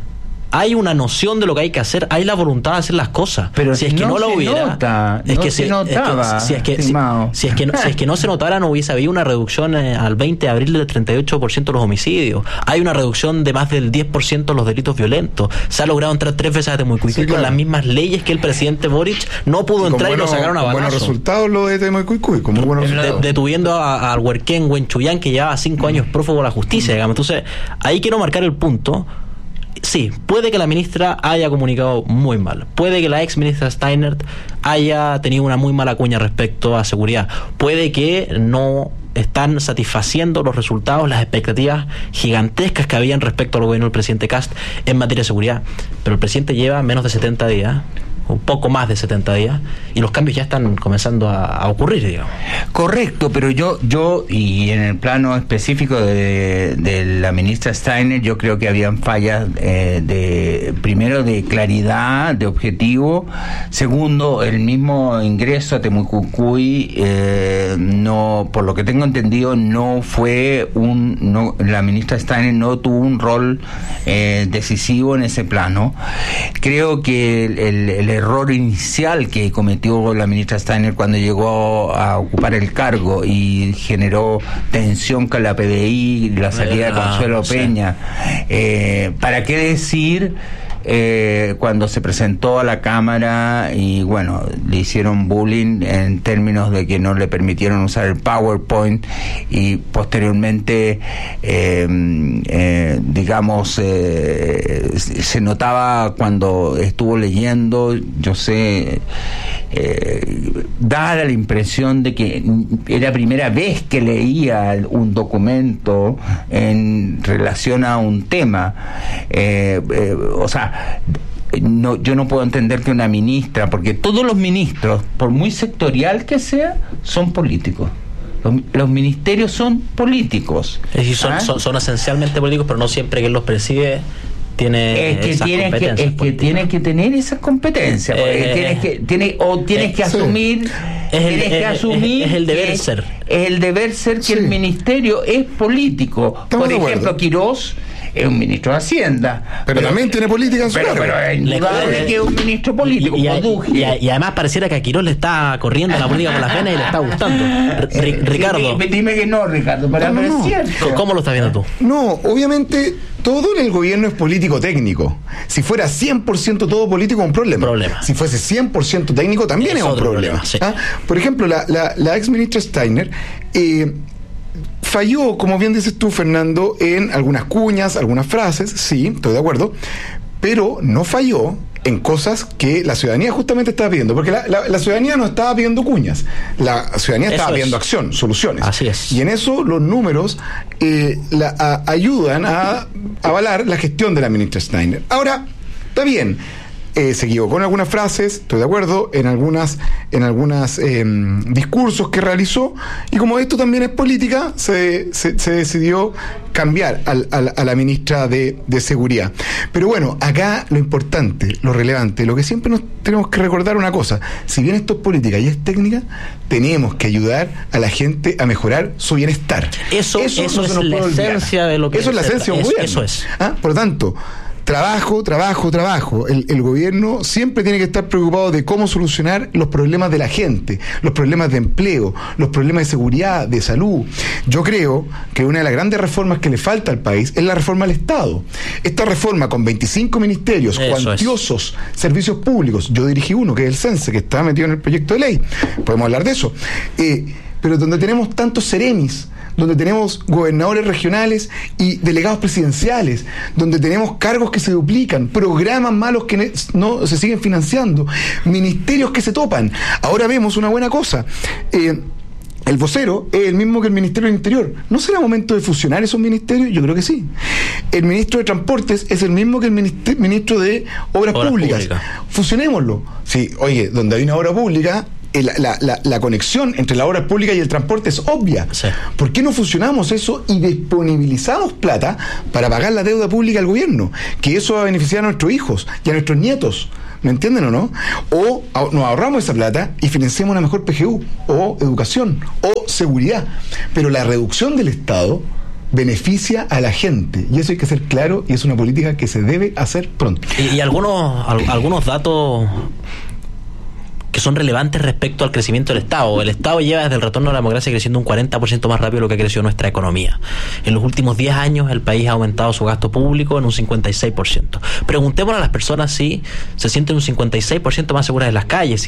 Hay una noción de lo que hay que hacer, hay la voluntad de hacer las cosas. Pero si es que no, no lo hubiera, nota, es no que se si, notaba, es que, si, es que, si, si, es que no, si es que no se notara, no hubiese habido una reducción eh, al veinte de abril del treinta y ocho por ciento de los homicidios. Hay una reducción de más del diez por ciento de los delitos violentos. Se ha logrado entrar tres veces a Temucuicui sí, claro. con las mismas leyes que el presidente Boric no pudo entrar y lo sacaron a balazo. Buenos resultados lo de Temucuicui, como buenos de, detuyendo al Huerquén Huenchuyán, que llevaba cinco años prófugo de la justicia, digamos. Entonces, ahí quiero marcar el punto. Sí, puede que la ministra haya comunicado muy mal, puede que la ex ministra Steiner haya tenido una muy mala cuña respecto a seguridad, puede que no están satisfaciendo los resultados, las expectativas gigantescas que habían respecto al gobierno del presidente Kast en materia de seguridad, pero el presidente lleva menos de setenta días, un poco más de setenta días, y los cambios ya están comenzando a, a ocurrir, digamos. Correcto, pero yo, yo y en el plano específico de, de la ministra Steiner, yo creo que habían fallas eh, de, primero, de claridad, de objetivo, segundo, el mismo ingreso a Temucuicui, eh, no, por lo que tengo entendido, no fue un, no, la ministra Steiner no tuvo un rol eh, decisivo en ese plano. Creo que el, el, el error inicial que cometió la ministra Steiner cuando llegó a ocupar el cargo y generó tensión con la P D I, la salida de Consuelo Peña. Eh, ¿Para qué decir eh, cuando se presentó a la Cámara y bueno, le hicieron bullying en términos de que no le permitieron usar el PowerPoint y posteriormente eh, eh, digamos eh, se notaba cuando estuvo leyendo, yo sé, eh, daba la impresión de que era primera vez que leía un documento en relación a un tema, eh, eh, o sea, No, yo no puedo entender que una ministra, porque todos los ministros, por muy sectorial que sea, son políticos. Los, los ministerios son políticos. Es decir, son, ¿ah? son, son esencialmente políticos, pero no siempre quien los preside tiene es que esas tiene competencias. Que, es que tiene que tener esas competencias. Porque Eh, tienes que, tiene, o tienes eh, que sí. asumir. Es el, tienes que es, asumir es, es el deber que ser. Es el deber ser que Sí. el ministerio es político. Estamos Por de ejemplo, acuerdo. Quirós es un ministro de Hacienda. Pero también tiene política en su Pero, cargo. pero es Le- indudable le- que es un ministro político. Y, y, Produje. y, y además pareciera que a Quirós le está corriendo la política por las venas y le está gustando. R- Ricardo, Dime, dime que no, Ricardo, pero, No, pero no. es cierto. ¿cómo lo estás viendo tú? No, obviamente todo en el gobierno es político técnico. Si fuera cien por ciento todo político, un problema. Problema. Si fuese cien por ciento técnico, también Es es, un otro problema. problema, sí. ¿Ah? Por ejemplo, la, la, la ex ministra Steiner eh, falló, como bien dices tú, Fernando, en algunas cuñas, algunas frases, sí, estoy de acuerdo, pero no falló en cosas que la ciudadanía justamente estaba pidiendo, porque la, la, la ciudadanía no estaba pidiendo cuñas, la ciudadanía estaba Eso es. pidiendo acción, soluciones. Así es. Y en eso los números eh, la, a- ayudan a avalar la gestión de la ministra Steiner. Ahora, está bien. Eh, se equivocó en algunas frases, estoy de acuerdo, en algunas, en algunas eh, discursos que realizó, y como esto también es política, se, se, se decidió cambiar al, al, a la ministra de, de Seguridad. Pero bueno, acá lo importante, lo relevante, lo que siempre nos tenemos que recordar una cosa: si bien esto es política y es técnica, tenemos que ayudar a la gente a mejorar su bienestar. Eso- eso no se es nos la puede olvidar. esencia de lo que Eso es la se esencia de un tra- gobierno. eso es. ¿Ah? Por lo tanto, trabajo, trabajo, trabajo. El, el gobierno siempre tiene que estar preocupado de cómo solucionar los problemas de la gente, los problemas de empleo, los problemas de seguridad, de salud. Yo creo que una de las grandes reformas que le falta al país es la reforma al Estado. Esta reforma con veinticinco ministerios, Eso cuantiosos es. servicios públicos, yo dirigí uno, que es el CENSE, que está metido en el proyecto de ley, podemos hablar de eso, eh, pero donde tenemos tantos seremis, donde tenemos gobernadores regionales y delegados presidenciales, donde tenemos cargos que se duplican, programas malos que no se siguen financiando, ministerios que se topan. Ahora vemos una buena cosa. Eh, El vocero es el mismo que el Ministerio del Interior. ¿No será momento de fusionar esos ministerios? Yo creo que sí. El ministro de Transportes es el mismo que el ministro de Obras, Obras Públicas. Pública. Fusionémoslo. Sí, oye, donde hay una obra pública, la, la, la, la conexión entre la obra pública y el transporte es obvia. Sí. ¿Por qué no fusionamos eso y disponibilizamos plata para pagar la deuda pública al gobierno? Que eso va a beneficiar a nuestros hijos y a nuestros nietos. ¿Me entienden o no? O nos ahorramos esa plata y financiamos una mejor P G U, o educación, o seguridad. Pero la reducción del Estado beneficia a la gente, y eso hay que ser claro, y es una política que se debe hacer pronto. Y, y algunos, al, algunos datos que son relevantes respecto al crecimiento del Estado. El Estado lleva desde el retorno a la democracia creciendo un cuarenta por ciento más rápido de lo que ha crecido nuestra economía. En los últimos diez años el país ha aumentado su gasto público en un cincuenta y seis por ciento. Preguntémosle a las personas si se sienten un cincuenta y seis por ciento más seguras en las calles,